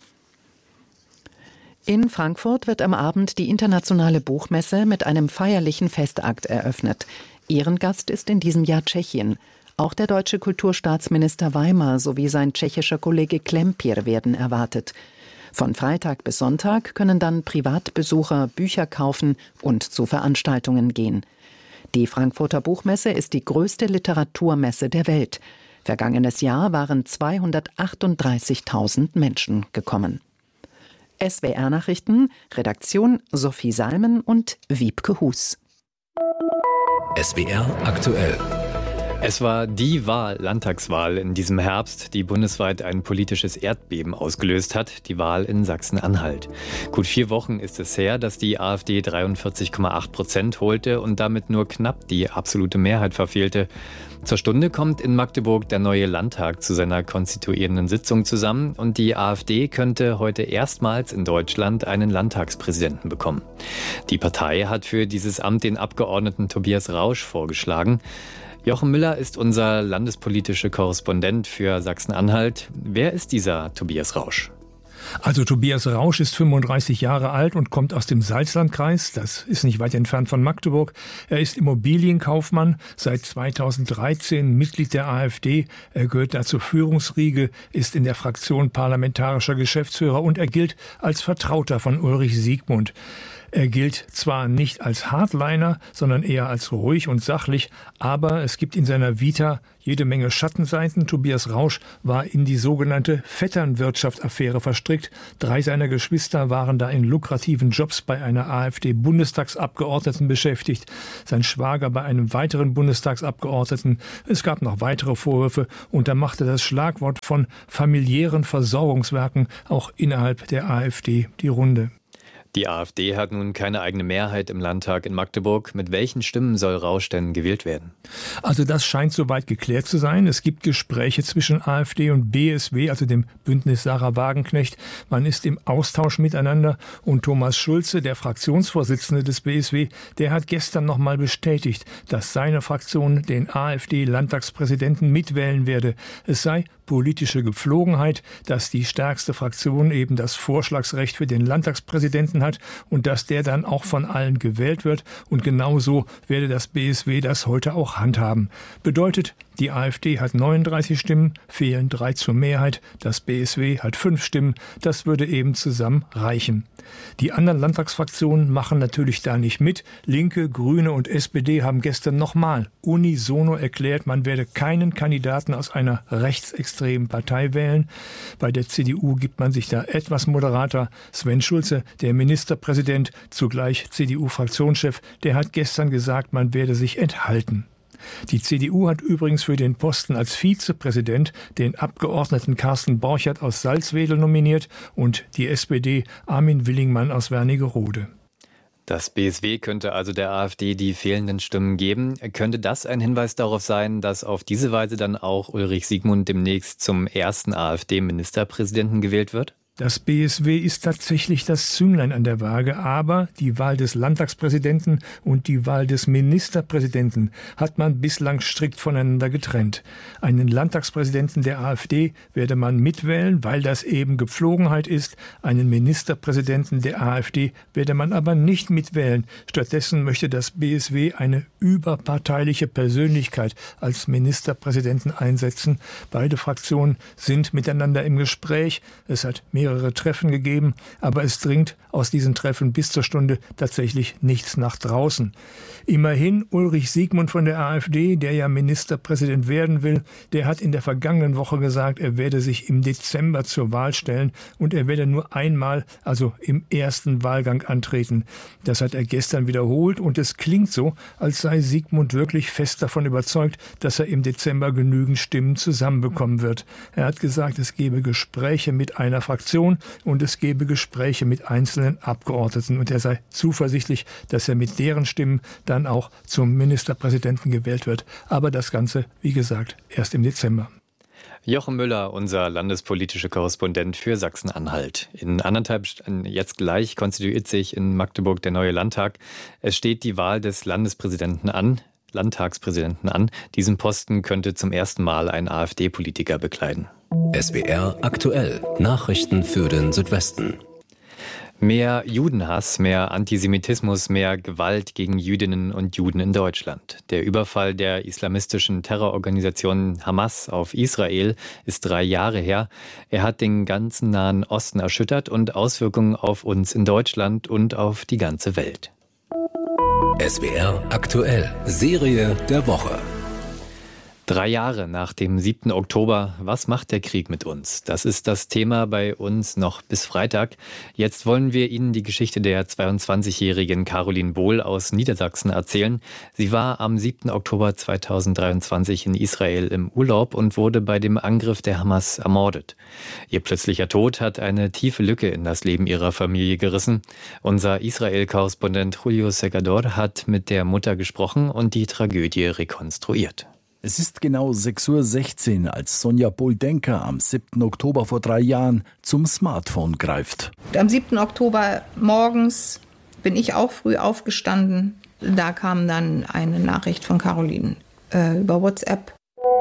In Frankfurt wird am Abend die internationale Buchmesse mit einem feierlichen Festakt eröffnet. Ehrengast ist in diesem Jahr Tschechien. Auch der deutsche Kulturstaatsminister Weimar sowie sein tschechischer Kollege Klempir werden erwartet. Von Freitag bis Sonntag können dann Privatbesucher Bücher kaufen und zu Veranstaltungen gehen. Die Frankfurter Buchmesse ist die größte Literaturmesse der Welt. Vergangenes Jahr waren zweihundertachtunddreißigtausend Menschen gekommen. S W R-Nachrichten, Redaktion Sophie Salmen und Wiebke Hus. S W R aktuell. Es war die Wahl, Landtagswahl in diesem Herbst, die bundesweit ein politisches Erdbeben ausgelöst hat, die Wahl in Sachsen-Anhalt. Gut vier Wochen ist es her, dass die AfD dreiundvierzig Komma acht Prozent holte und damit nur knapp die absolute Mehrheit verfehlte. Zur Stunde kommt in Magdeburg der neue Landtag zu seiner konstituierenden Sitzung zusammen und die AfD könnte heute erstmals in Deutschland einen Landtagspräsidenten bekommen. Die Partei hat für dieses Amt den Abgeordneten Tobias Rausch vorgeschlagen. Jochen Müller ist unser landespolitischer Korrespondent für Sachsen-Anhalt. Wer ist dieser Tobias Rausch? Also Tobias Rausch ist fünfunddreißig Jahre alt und kommt aus dem Salzlandkreis. Das ist nicht weit entfernt von Magdeburg. Er ist Immobilienkaufmann, seit zweitausenddreizehn Mitglied der AfD. Er gehört da zur Führungsriege, ist in der Fraktion parlamentarischer Geschäftsführer und er gilt als Vertrauter von Ulrich Siegmund. Er gilt zwar nicht als Hardliner, sondern eher als ruhig und sachlich, aber es gibt in seiner Vita jede Menge Schattenseiten. Tobias Rausch war in die sogenannte Vetternwirtschaft-Affäre verstrickt. Drei seiner Geschwister waren da in lukrativen Jobs bei einer AfD-Bundestagsabgeordneten beschäftigt, sein Schwager bei einem weiteren Bundestagsabgeordneten. Es gab noch weitere Vorwürfe und da machte das Schlagwort von familiären Versorgungswerken auch innerhalb der AfD die Runde. Die AfD hat nun keine eigene Mehrheit im Landtag in Magdeburg. Mit welchen Stimmen soll Rausch denn gewählt werden? Also das scheint soweit geklärt zu sein. Es gibt Gespräche zwischen AfD und B S W, also dem Bündnis Sarah Wagenknecht. Man ist im Austausch miteinander und Thomas Schulze, der Fraktionsvorsitzende des B S W, der hat gestern nochmal bestätigt, dass seine Fraktion den AfD-Landtagspräsidenten mitwählen werde. Es sei politische Gepflogenheit, dass die stärkste Fraktion eben das Vorschlagsrecht für den Landtagspräsidenten hat und dass der dann auch von allen gewählt wird. Und genauso werde das B S W das heute auch handhaben. Bedeutet, die AfD hat neununddreißig Stimmen, fehlen drei zur Mehrheit. Das B S W hat fünf Stimmen. Das würde eben zusammen reichen. Die anderen Landtagsfraktionen machen natürlich da nicht mit. Linke, Grüne und S P D haben gestern nochmal unisono erklärt, man werde keinen Kandidaten aus einer rechtsextremen Partei wählen. Bei der C D U gibt man sich da etwas moderater. Sven Schulze, der Ministerpräsident, zugleich C D U-Fraktionschef, der hat gestern gesagt, man werde sich enthalten. Die C D U hat übrigens für den Posten als Vizepräsident den Abgeordneten Carsten Borchert aus Salzwedel nominiert und die S P D Armin Willingmann aus Wernigerode. Das B S W könnte also der AfD die fehlenden Stimmen geben. Könnte das ein Hinweis darauf sein, dass auf diese Weise dann auch Ulrich Siegmund demnächst zum ersten AfD-Ministerpräsidenten gewählt wird? Das B S W ist tatsächlich das Zünglein an der Waage, aber die Wahl des Landtagspräsidenten und die Wahl des Ministerpräsidenten hat man bislang strikt voneinander getrennt. Einen Landtagspräsidenten der AfD werde man mitwählen, weil das eben Gepflogenheit ist. Einen Ministerpräsidenten der AfD werde man aber nicht mitwählen. Stattdessen möchte das B S W eine überparteiliche Persönlichkeit als Ministerpräsidenten einsetzen. Beide Fraktionen sind miteinander im Gespräch. Es hat mehrere mehrere Treffen gegeben, aber es dringt aus diesen Treffen bis zur Stunde tatsächlich nichts nach draußen. Immerhin Ulrich Siegmund von der AfD, der ja Ministerpräsident werden will, der hat in der vergangenen Woche gesagt, er werde sich im Dezember zur Wahl stellen und er werde nur einmal, also im ersten Wahlgang antreten. Das hat er gestern wiederholt und es klingt so, als sei Siegmund wirklich fest davon überzeugt, dass er im Dezember genügend Stimmen zusammenbekommen wird. Er hat gesagt, es gebe Gespräche mit einer Fraktion und es gebe Gespräche mit einzelnen Abgeordneten und er sei zuversichtlich, dass er mit deren Stimmen dann auch zum Ministerpräsidenten gewählt wird. Aber das Ganze, wie gesagt, erst im Dezember. Jochen Müller, unser landespolitischer Korrespondent für Sachsen-Anhalt. In anderthalb Stunden jetzt gleich konstituiert sich in Magdeburg der neue Landtag. Es steht die Wahl des Landespräsidenten an, Landtagspräsidenten an. Diesen Posten könnte zum ersten Mal ein AfD-Politiker bekleiden. S W R aktuell. Nachrichten für den Südwesten. Mehr Judenhass, mehr Antisemitismus, mehr Gewalt gegen Jüdinnen und Juden in Deutschland. Der Überfall der islamistischen Terrororganisation Hamas auf Israel ist drei Jahre her. Er hat den ganzen Nahen Osten erschüttert und Auswirkungen auf uns in Deutschland und auf die ganze Welt. S W R aktuell. Serie der Woche. Drei Jahre nach dem siebten Oktober, was macht der Krieg mit uns? Das ist das Thema bei uns noch bis Freitag. Jetzt wollen wir Ihnen die Geschichte der zweiundzwanzigjährigen Caroline Bohl aus Niedersachsen erzählen. Sie war am siebten Oktober zweitausenddreiundzwanzig in Israel im Urlaub und wurde bei dem Angriff der Hamas ermordet. Ihr plötzlicher Tod hat eine tiefe Lücke in das Leben ihrer Familie gerissen. Unser Israel-Korrespondent Julio Segador hat mit der Mutter gesprochen und die Tragödie rekonstruiert. Es ist genau sechs Uhr sechzehn, als Sonja Bohl-Denker am siebten Oktober vor drei Jahren zum Smartphone greift. Am siebten Oktober morgens bin ich auch früh aufgestanden. Da kam dann eine Nachricht von Caroline. äh, über WhatsApp.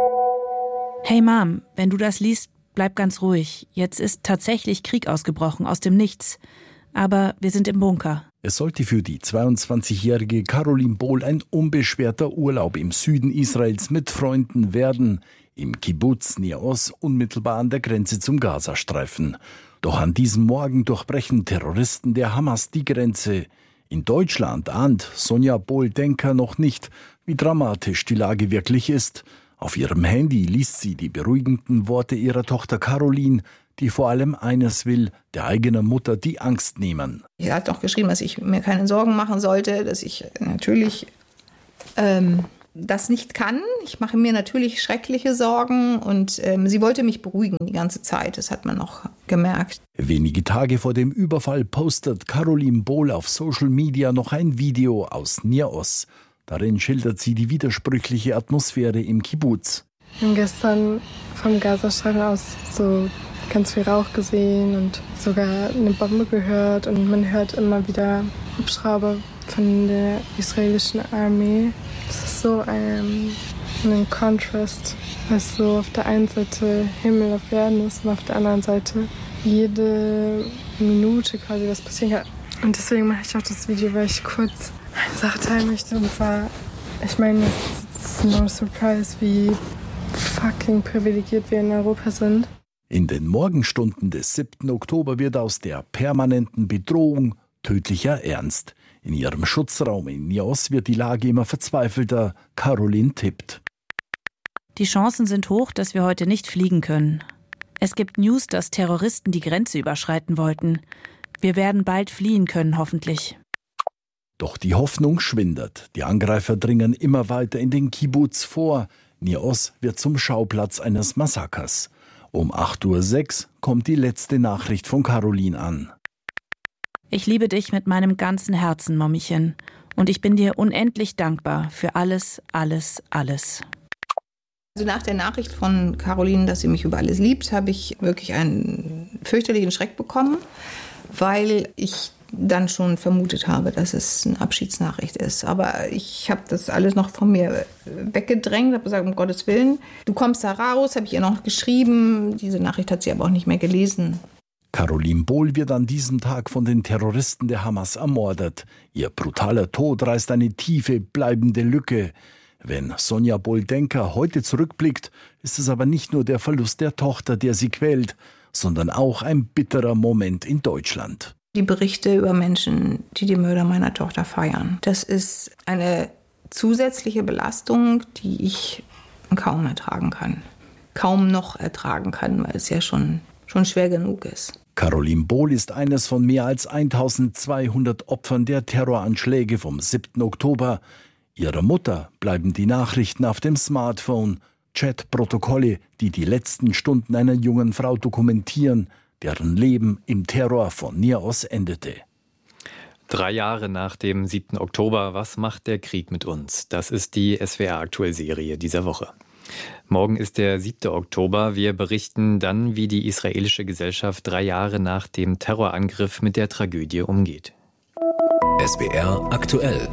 Hey Mom, wenn du das liest, bleib ganz ruhig. Jetzt ist tatsächlich Krieg ausgebrochen, aus dem Nichts. Aber wir sind im Bunker. Es sollte für die zweiundzwanzigjährige Caroline Bohl ein unbeschwerter Urlaub im Süden Israels mit Freunden werden, im Kibbuz Nir Oz, unmittelbar an der Grenze zum Gazastreifen. Doch an diesem Morgen durchbrechen Terroristen der Hamas die Grenze. In Deutschland ahnt Sonja Bohl-Denker noch nicht, wie dramatisch die Lage wirklich ist. Auf ihrem Handy liest sie die beruhigenden Worte ihrer Tochter Caroline, die vor allem eines will, der eigenen Mutter die Angst nehmen. Sie hat auch geschrieben, dass ich mir keine Sorgen machen sollte, dass ich natürlich ähm, das nicht kann. Ich mache mir natürlich schreckliche Sorgen und ähm, sie wollte mich beruhigen die ganze Zeit. Das hat man auch gemerkt. Wenige Tage vor dem Überfall postet Caroline Bohl auf Social Media noch ein Video aus Nir Oz. Darin schildert sie die widersprüchliche Atmosphäre im Kibbuz. Wir haben gestern vom Gazastreifen aus so ganz viel Rauch gesehen und sogar eine Bombe gehört. Und man hört immer wieder Hubschrauber von der israelischen Armee. Das ist so ein, ein Kontrast, was so auf der einen Seite Himmel auf Erden ist und auf der anderen Seite jede Minute quasi was passieren kann. Und deswegen mache ich auch das Video, weil ich kurz eine Sache teilen möchte. Und zwar, ich meine, es ist no surprise, wie fucking privilegiert wir in Europa sind. In den Morgenstunden des siebten Oktober wird aus der permanenten Bedrohung tödlicher Ernst. In ihrem Schutzraum in Nir Oz wird die Lage immer verzweifelter. Caroline tippt. Die Chancen sind hoch, dass wir heute nicht fliegen können. Es gibt News, dass Terroristen die Grenze überschreiten wollten. Wir werden bald fliehen können, hoffentlich. Doch die Hoffnung schwindet. Die Angreifer dringen immer weiter in den Kibbuz vor. Nir Oz wird zum Schauplatz eines Massakers. Um acht Uhr sechs kommt die letzte Nachricht von Caroline an. Ich liebe dich mit meinem ganzen Herzen, Mommchen. Und ich bin dir unendlich dankbar für alles, alles, alles. Also nach der Nachricht von Caroline, dass sie mich über alles liebt, habe ich wirklich einen fürchterlichen Schreck bekommen, weil ich dann schon vermutet habe, dass es eine Abschiedsnachricht ist. Aber ich habe das alles noch von mir weggedrängt, habe gesagt, um Gottes Willen, du kommst da raus, habe ich ihr noch geschrieben. Diese Nachricht hat sie aber auch nicht mehr gelesen. Caroline Bohl wird an diesem Tag von den Terroristen der Hamas ermordet. Ihr brutaler Tod reißt eine tiefe, bleibende Lücke. Wenn Sonja Bohl-Denker heute zurückblickt, ist es aber nicht nur der Verlust der Tochter, der sie quält, sondern auch ein bitterer Moment in Deutschland. Die Berichte über Menschen, die die Mörder meiner Tochter feiern, das ist eine zusätzliche Belastung, die ich kaum ertragen kann. Kaum noch ertragen kann, weil es ja schon, schon schwer genug ist. Caroline Bohl ist eines von mehr als eintausendzweihundert Opfern der Terroranschläge vom siebten Oktober. Ihrer Mutter bleiben die Nachrichten auf dem Smartphone, Chatprotokolle, die die letzten Stunden einer jungen Frau dokumentieren, deren Leben im Terror von Nir Oz endete. Drei Jahre nach dem siebten Oktober, was macht der Krieg mit uns? Das ist die S W R-Aktuell-Serie dieser Woche. Morgen ist der siebte Oktober. Wir berichten dann, wie die israelische Gesellschaft drei Jahre nach dem Terrorangriff mit der Tragödie umgeht. S W R aktuell.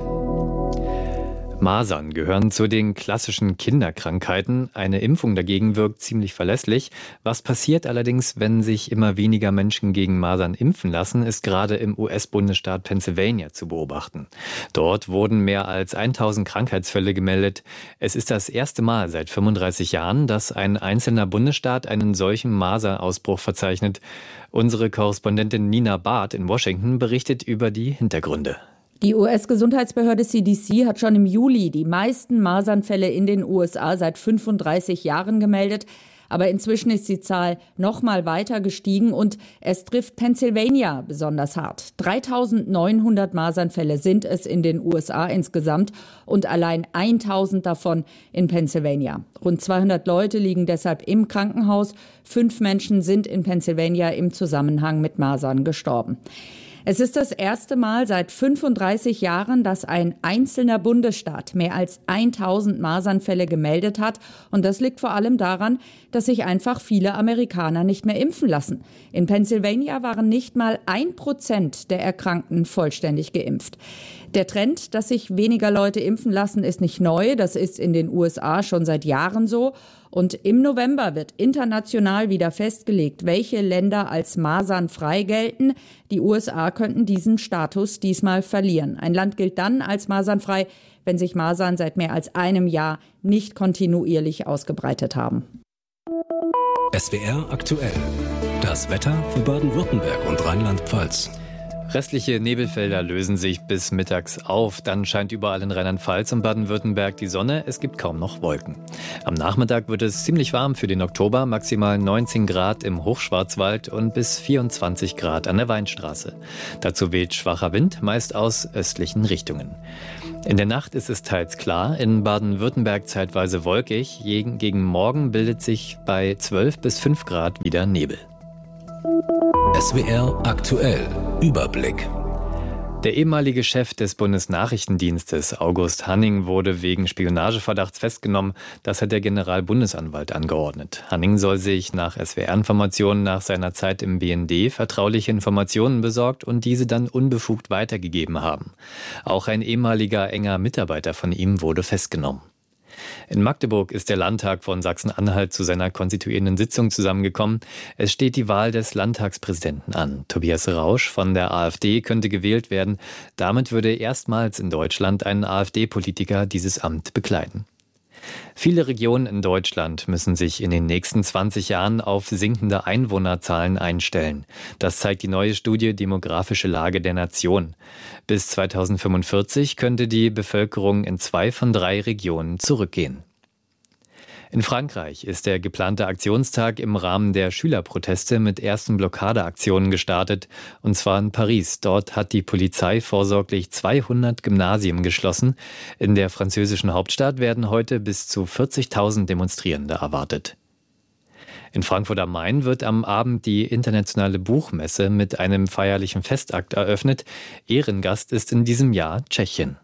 Masern gehören zu den klassischen Kinderkrankheiten. Eine Impfung dagegen wirkt ziemlich verlässlich. Was passiert allerdings, wenn sich immer weniger Menschen gegen Masern impfen lassen, ist gerade im U S-Bundesstaat Pennsylvania zu beobachten. Dort wurden mehr als tausend Krankheitsfälle gemeldet. Es ist das erste Mal seit fünfunddreißig Jahren, dass ein einzelner Bundesstaat einen solchen Maserausbruch verzeichnet. Unsere Korrespondentin Nina Barth in Washington berichtet über die Hintergründe. Die U S-Gesundheitsbehörde C D C hat schon im Juli die meisten Masernfälle in den U S A seit fünfunddreißig Jahren gemeldet. Aber inzwischen ist die Zahl noch mal weiter gestiegen und es trifft Pennsylvania besonders hart. dreitausendneunhundert Masernfälle sind es in den U S A insgesamt und allein tausend davon in Pennsylvania. Rund zweihundert Leute liegen deshalb im Krankenhaus. Fünf Menschen sind in Pennsylvania im Zusammenhang mit Masern gestorben. Es ist das erste Mal seit fünfunddreißig Jahren, dass ein einzelner Bundesstaat mehr als tausend Masernfälle gemeldet hat. Und das liegt vor allem daran, dass sich einfach viele Amerikaner nicht mehr impfen lassen. In Pennsylvania waren nicht mal ein Prozent der Erkrankten vollständig geimpft. Der Trend, dass sich weniger Leute impfen lassen, ist nicht neu. Das ist in den U S A schon seit Jahren so. Und im November wird international wieder festgelegt, welche Länder als masernfrei gelten. Die U S A könnten diesen Status diesmal verlieren. Ein Land gilt dann als masernfrei, wenn sich Masern seit mehr als einem Jahr nicht kontinuierlich ausgebreitet haben. S W R aktuell. Das Wetter für Baden-Württemberg und Rheinland-Pfalz. Restliche Nebelfelder lösen sich bis mittags auf. Dann scheint überall in Rheinland-Pfalz und Baden-Württemberg die Sonne. Es gibt kaum noch Wolken. Am Nachmittag wird es ziemlich warm für den Oktober. Maximal neunzehn Grad im Hochschwarzwald und bis vierundzwanzig Grad an der Weinstraße. Dazu weht schwacher Wind, meist aus östlichen Richtungen. In der Nacht ist es teils klar, in Baden-Württemberg zeitweise wolkig. Gegen Morgen bildet sich bei zwölf bis fünf Grad wieder Nebel. S W R aktuell. Überblick. Der ehemalige Chef des Bundesnachrichtendienstes, August Hanning, wurde wegen Spionageverdachts festgenommen. Das hat der Generalbundesanwalt angeordnet. Hanning soll sich nach S W R-Informationen nach seiner Zeit im B N D vertrauliche Informationen besorgt und diese dann unbefugt weitergegeben haben. Auch ein ehemaliger enger Mitarbeiter von ihm wurde festgenommen. In Magdeburg ist der Landtag von Sachsen-Anhalt zu seiner konstituierenden Sitzung zusammengekommen. Es steht die Wahl des Landtagspräsidenten an. Tobias Rausch von der AfD könnte gewählt werden. Damit würde erstmals in Deutschland ein AfD-Politiker dieses Amt bekleiden. Viele Regionen in Deutschland müssen sich in den nächsten zwanzig Jahren auf sinkende Einwohnerzahlen einstellen. Das zeigt die neue Studie Demografische Lage der Nation. Bis zweitausendfünfundvierzig könnte die Bevölkerung in zwei von drei Regionen zurückgehen. In Frankreich ist der geplante Aktionstag im Rahmen der Schülerproteste mit ersten Blockadeaktionen gestartet, und zwar in Paris. Dort hat die Polizei vorsorglich zweihundert Gymnasien geschlossen. In der französischen Hauptstadt werden heute bis zu vierzigtausend Demonstrierende erwartet. In Frankfurt am Main wird am Abend die internationale Buchmesse mit einem feierlichen Festakt eröffnet. Ehrengast ist in diesem Jahr Tschechien.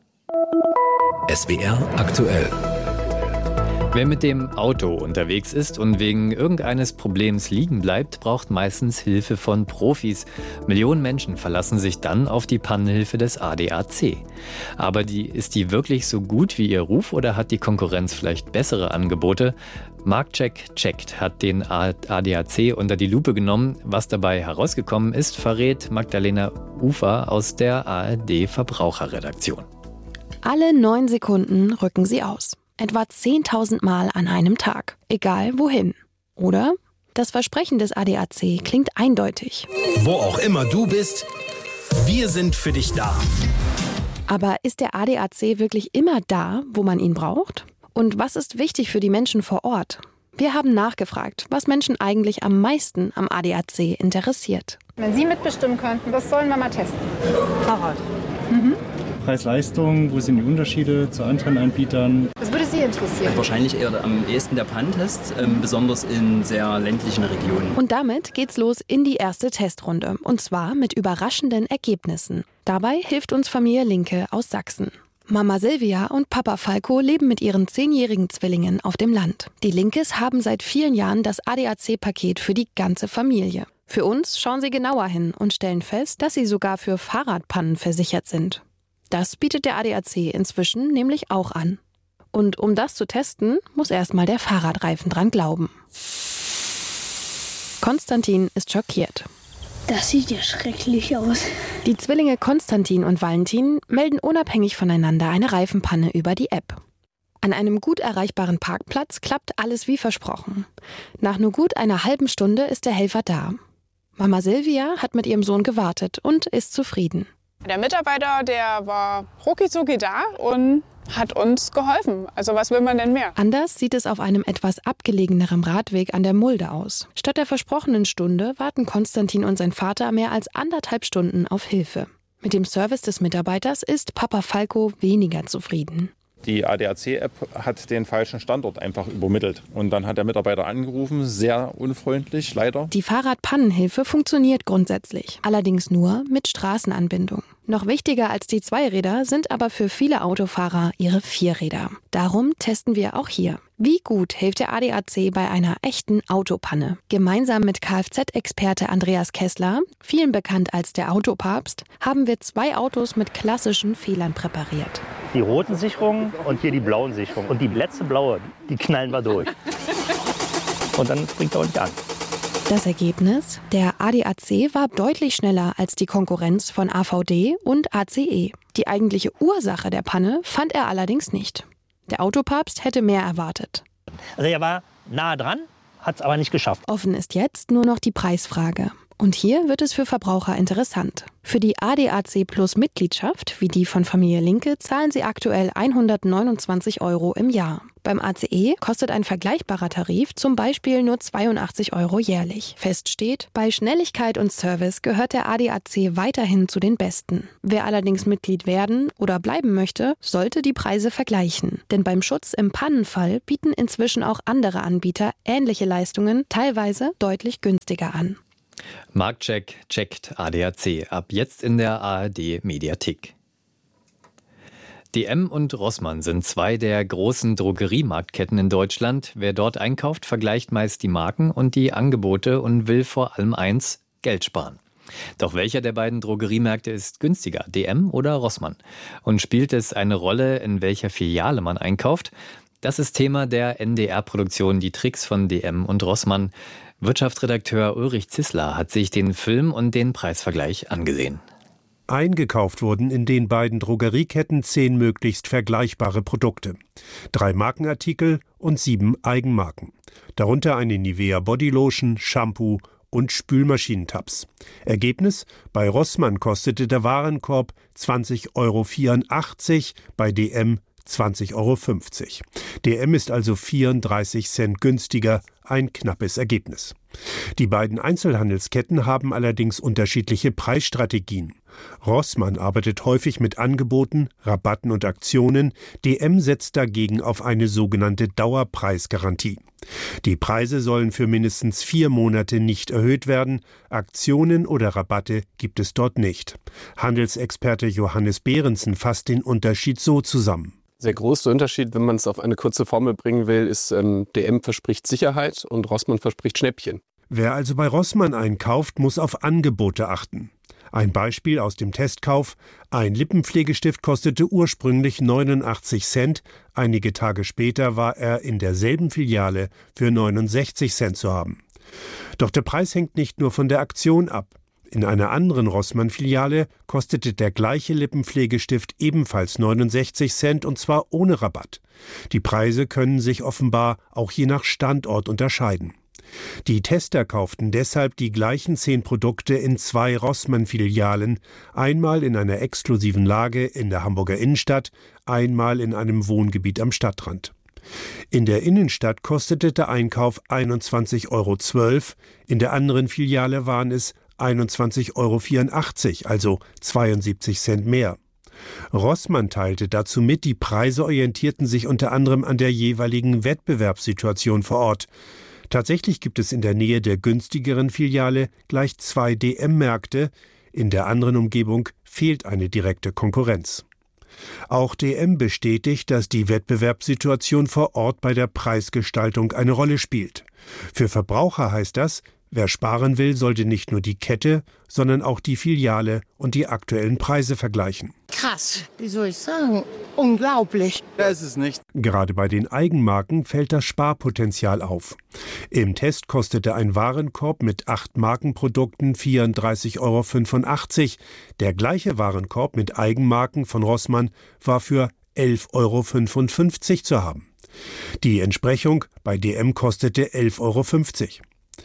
S W R aktuell. Wer mit dem Auto unterwegs ist und wegen irgendeines Problems liegen bleibt, braucht meistens Hilfe von Profis. Millionen Menschen verlassen sich dann auf die Pannenhilfe des A D A C. Aber die, ist die wirklich so gut wie ihr Ruf oder hat die Konkurrenz vielleicht bessere Angebote? Marktcheck checkt hat den A D A C unter die Lupe genommen. Was dabei herausgekommen ist, verrät Magdalena Ufer aus der A R D-Verbraucherredaktion. Alle neun Sekunden rücken sie aus. Etwa zehntausend Mal an einem Tag. Egal wohin. Oder? Das Versprechen des A D A C klingt eindeutig. Wo auch immer du bist, wir sind für dich da. Aber ist der A D A C wirklich immer da, wo man ihn braucht? Und was ist wichtig für die Menschen vor Ort? Wir haben nachgefragt, was Menschen eigentlich am meisten am A D A C interessiert. Wenn Sie mitbestimmen könnten, das sollen wir mal testen. Fahrrad. Mhm. Preis-Leistung, wo sind die Unterschiede zu anderen Anbietern? Was würde Sie interessieren? Wahrscheinlich eher am ehesten der Panntest, ähm, besonders in sehr ländlichen Regionen. Und damit geht's los in die erste Testrunde. Und zwar mit überraschenden Ergebnissen. Dabei hilft uns Familie Linke aus Sachsen. Mama Silvia und Papa Falco leben mit ihren zehnjährigen Zwillingen auf dem Land. Die Linkes haben seit vielen Jahren das A D A C-Paket für die ganze Familie. Für uns schauen sie genauer hin und stellen fest, dass sie sogar für Fahrradpannen versichert sind. Das bietet der A D A C inzwischen nämlich auch an. Und um das zu testen, muss erstmal der Fahrradreifen dran glauben. Konstantin ist schockiert. Das sieht ja schrecklich aus. Die Zwillinge Konstantin und Valentin melden unabhängig voneinander eine Reifenpanne über die App. An einem gut erreichbaren Parkplatz klappt alles wie versprochen. Nach nur gut einer halben Stunde ist der Helfer da. Mama Silvia hat mit ihrem Sohn gewartet und ist zufrieden. Der Mitarbeiter, der war rucki-zucki da und hat uns geholfen. Also was will man denn mehr? Anders sieht es auf einem etwas abgelegeneren Radweg an der Mulde aus. Statt der versprochenen Stunde warten Konstantin und sein Vater mehr als anderthalb Stunden auf Hilfe. Mit dem Service des Mitarbeiters ist Papa Falco weniger zufrieden. Die A D A C-App hat den falschen Standort einfach übermittelt. Und dann hat der Mitarbeiter angerufen, sehr unfreundlich, leider. Die Fahrradpannenhilfe funktioniert grundsätzlich, allerdings nur mit Straßenanbindung. Noch wichtiger als die Zweiräder sind aber für viele Autofahrer ihre Vierräder. Darum testen wir auch hier. Wie gut hilft der A D A C bei einer echten Autopanne? Gemeinsam mit Kfz-Experte Andreas Kessler, vielen bekannt als der Autopapst, haben wir zwei Autos mit klassischen Fehlern präpariert. Die roten Sicherungen und hier die blauen Sicherungen. Und die letzte blaue, die knallen wir durch. Und dann springt er uns an. Das Ergebnis? Der A D A C war deutlich schneller als die Konkurrenz von A V D und A C E. Die eigentliche Ursache der Panne fand er allerdings nicht. Der Autopapst hätte mehr erwartet. Also er war nah dran, hat es aber nicht geschafft. Offen ist jetzt nur noch die Preisfrage. Und hier wird es für Verbraucher interessant. Für die A D A C Plus Mitgliedschaft, wie die von Familie Linke, zahlen sie aktuell hundertneunundzwanzig Euro im Jahr. Beim A C E kostet ein vergleichbarer Tarif zum Beispiel nur zweiundachtzig Euro jährlich. Fest steht, bei Schnelligkeit und Service gehört der A D A C weiterhin zu den besten. Wer allerdings Mitglied werden oder bleiben möchte, sollte die Preise vergleichen. Denn beim Schutz im Pannenfall bieten inzwischen auch andere Anbieter ähnliche Leistungen, teilweise deutlich günstiger an. Marktcheck checkt A D A C. Ab jetzt in der A R D-Mediathek. D M und Rossmann sind zwei der großen Drogeriemarktketten in Deutschland. Wer dort einkauft, vergleicht meist die Marken und die Angebote und will vor allem eins: Geld sparen. Doch welcher der beiden Drogeriemärkte ist günstiger, D M oder Rossmann? Und spielt es eine Rolle, in welcher Filiale man einkauft? Das ist Thema der N D R-Produktion Die Tricks von D M und Rossmann. Wirtschaftsredakteur Ulrich Zissler hat sich den Film und den Preisvergleich angesehen. Eingekauft wurden in den beiden Drogerieketten zehn möglichst vergleichbare Produkte. Drei Markenartikel und sieben Eigenmarken. Darunter eine Nivea Bodylotion, Shampoo und Spülmaschinentabs. Ergebnis: Bei Rossmann kostete der Warenkorb zwanzig Euro vierundachtzig, bei D M zwanzig Euro fünfzig. D M ist also vierunddreißig Cent günstiger, ein knappes Ergebnis. Die beiden Einzelhandelsketten haben allerdings unterschiedliche Preisstrategien. Rossmann arbeitet häufig mit Angeboten, Rabatten und Aktionen. D M setzt dagegen auf eine sogenannte Dauerpreisgarantie. Die Preise sollen für mindestens vier Monate nicht erhöht werden. Aktionen oder Rabatte gibt es dort nicht. Handelsexperte Johannes Behrensen fasst den Unterschied so zusammen. Der große Unterschied, wenn man es auf eine kurze Formel bringen will, ist, ähm, D M verspricht Sicherheit und Rossmann verspricht Schnäppchen. Wer also bei Rossmann einkauft, muss auf Angebote achten. Ein Beispiel aus dem Testkauf: Ein Lippenpflegestift kostete ursprünglich neunundachtzig Cent, einige Tage später war er in derselben Filiale für neunundsechzig Cent zu haben. Doch der Preis hängt nicht nur von der Aktion ab. In einer anderen Rossmann-Filiale kostete der gleiche Lippenpflegestift ebenfalls neunundsechzig Cent und zwar ohne Rabatt. Die Preise können sich offenbar auch je nach Standort unterscheiden. Die Tester kauften deshalb die gleichen zehn Produkte in zwei Rossmann-Filialen, einmal in einer exklusiven Lage in der Hamburger Innenstadt, einmal in einem Wohngebiet am Stadtrand. In der Innenstadt kostete der Einkauf einundzwanzig Euro zwölf, in der anderen Filiale waren es einundzwanzig Euro vierundachtzig, also zweiundsiebzig Cent mehr. Rossmann teilte dazu mit, die Preise orientierten sich unter anderem an der jeweiligen Wettbewerbssituation vor Ort. Tatsächlich gibt es in der Nähe der günstigeren Filiale gleich zwei D M-Märkte, in der anderen Umgebung fehlt eine direkte Konkurrenz. Auch D M bestätigt, dass die Wettbewerbssituation vor Ort bei der Preisgestaltung eine Rolle spielt. Für Verbraucher heißt das: Wer sparen will, sollte nicht nur die Kette, sondern auch die Filiale und die aktuellen Preise vergleichen. Krass, wie soll ich sagen? Unglaublich. Das ist es nicht. Gerade bei den Eigenmarken fällt das Sparpotenzial auf. Im Test kostete ein Warenkorb mit acht Markenprodukten vierunddreißig Euro fünfundachtzig. Der gleiche Warenkorb mit Eigenmarken von Rossmann war für elf Euro fünfundfünfzig zu haben. Die Entsprechung bei D M kostete elf Euro fünfzig.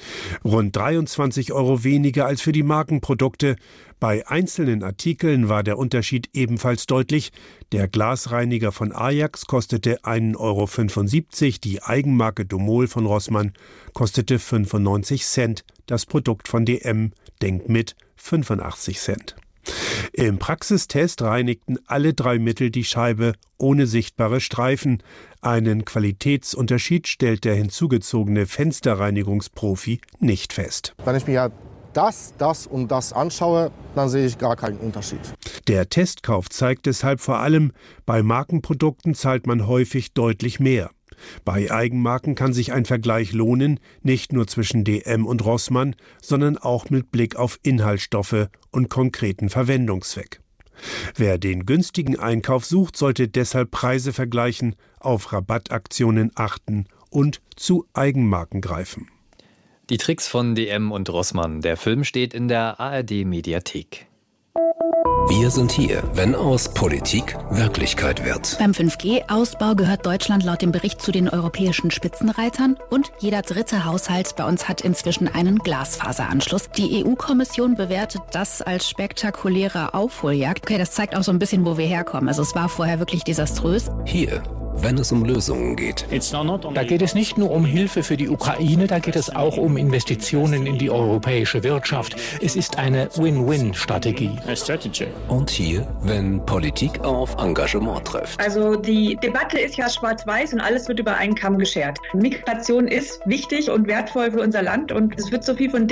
Rund dreiundzwanzig Euro weniger als für die Markenprodukte. Bei einzelnen Artikeln war der Unterschied ebenfalls deutlich. Der Glasreiniger von Ajax kostete ein Euro fünfundsiebzig, die Eigenmarke Domol von Rossmann kostete fünfundneunzig Cent, das Produkt von D M denkt mit fünfundachtzig Cent. Im Praxistest reinigten alle drei Mittel die Scheibe ohne sichtbare Streifen. Einen Qualitätsunterschied stellt der hinzugezogene Fensterreinigungsprofi nicht fest. Wenn ich mir ja das, das und das anschaue, dann sehe ich gar keinen Unterschied. Der Testkauf zeigt deshalb vor allem, bei Markenprodukten zahlt man häufig deutlich mehr. Bei Eigenmarken kann sich ein Vergleich lohnen, nicht nur zwischen D M und Rossmann, sondern auch mit Blick auf Inhaltsstoffe und konkreten Verwendungszweck. Wer den günstigen Einkauf sucht, sollte deshalb Preise vergleichen, auf Rabattaktionen achten und zu Eigenmarken greifen. Die Tricks von D M und Rossmann. Der Film steht in der A R D-Mediathek. Wir sind hier, wenn aus Politik Wirklichkeit wird. Beim fünf G-Ausbau gehört Deutschland laut dem Bericht zu den europäischen Spitzenreitern und jeder dritte Haushalt bei uns hat inzwischen einen Glasfaseranschluss. Die E U-Kommission bewertet das als spektakuläre Aufholjagd. Okay, das zeigt auch so ein bisschen, wo wir herkommen. Also es war vorher wirklich desaströs. Hier, wenn es um Lösungen geht. Da geht es nicht nur um Hilfe für die Ukraine, da geht es auch um Investitionen in die europäische Wirtschaft. Es ist eine Win-Win-Strategie. Und hier, wenn Politik auf Engagement trifft. Also die Debatte ist ja schwarz-weiß und alles wird über einen Kamm geschert. Migration ist wichtig und wertvoll für unser Land und es wird so viel von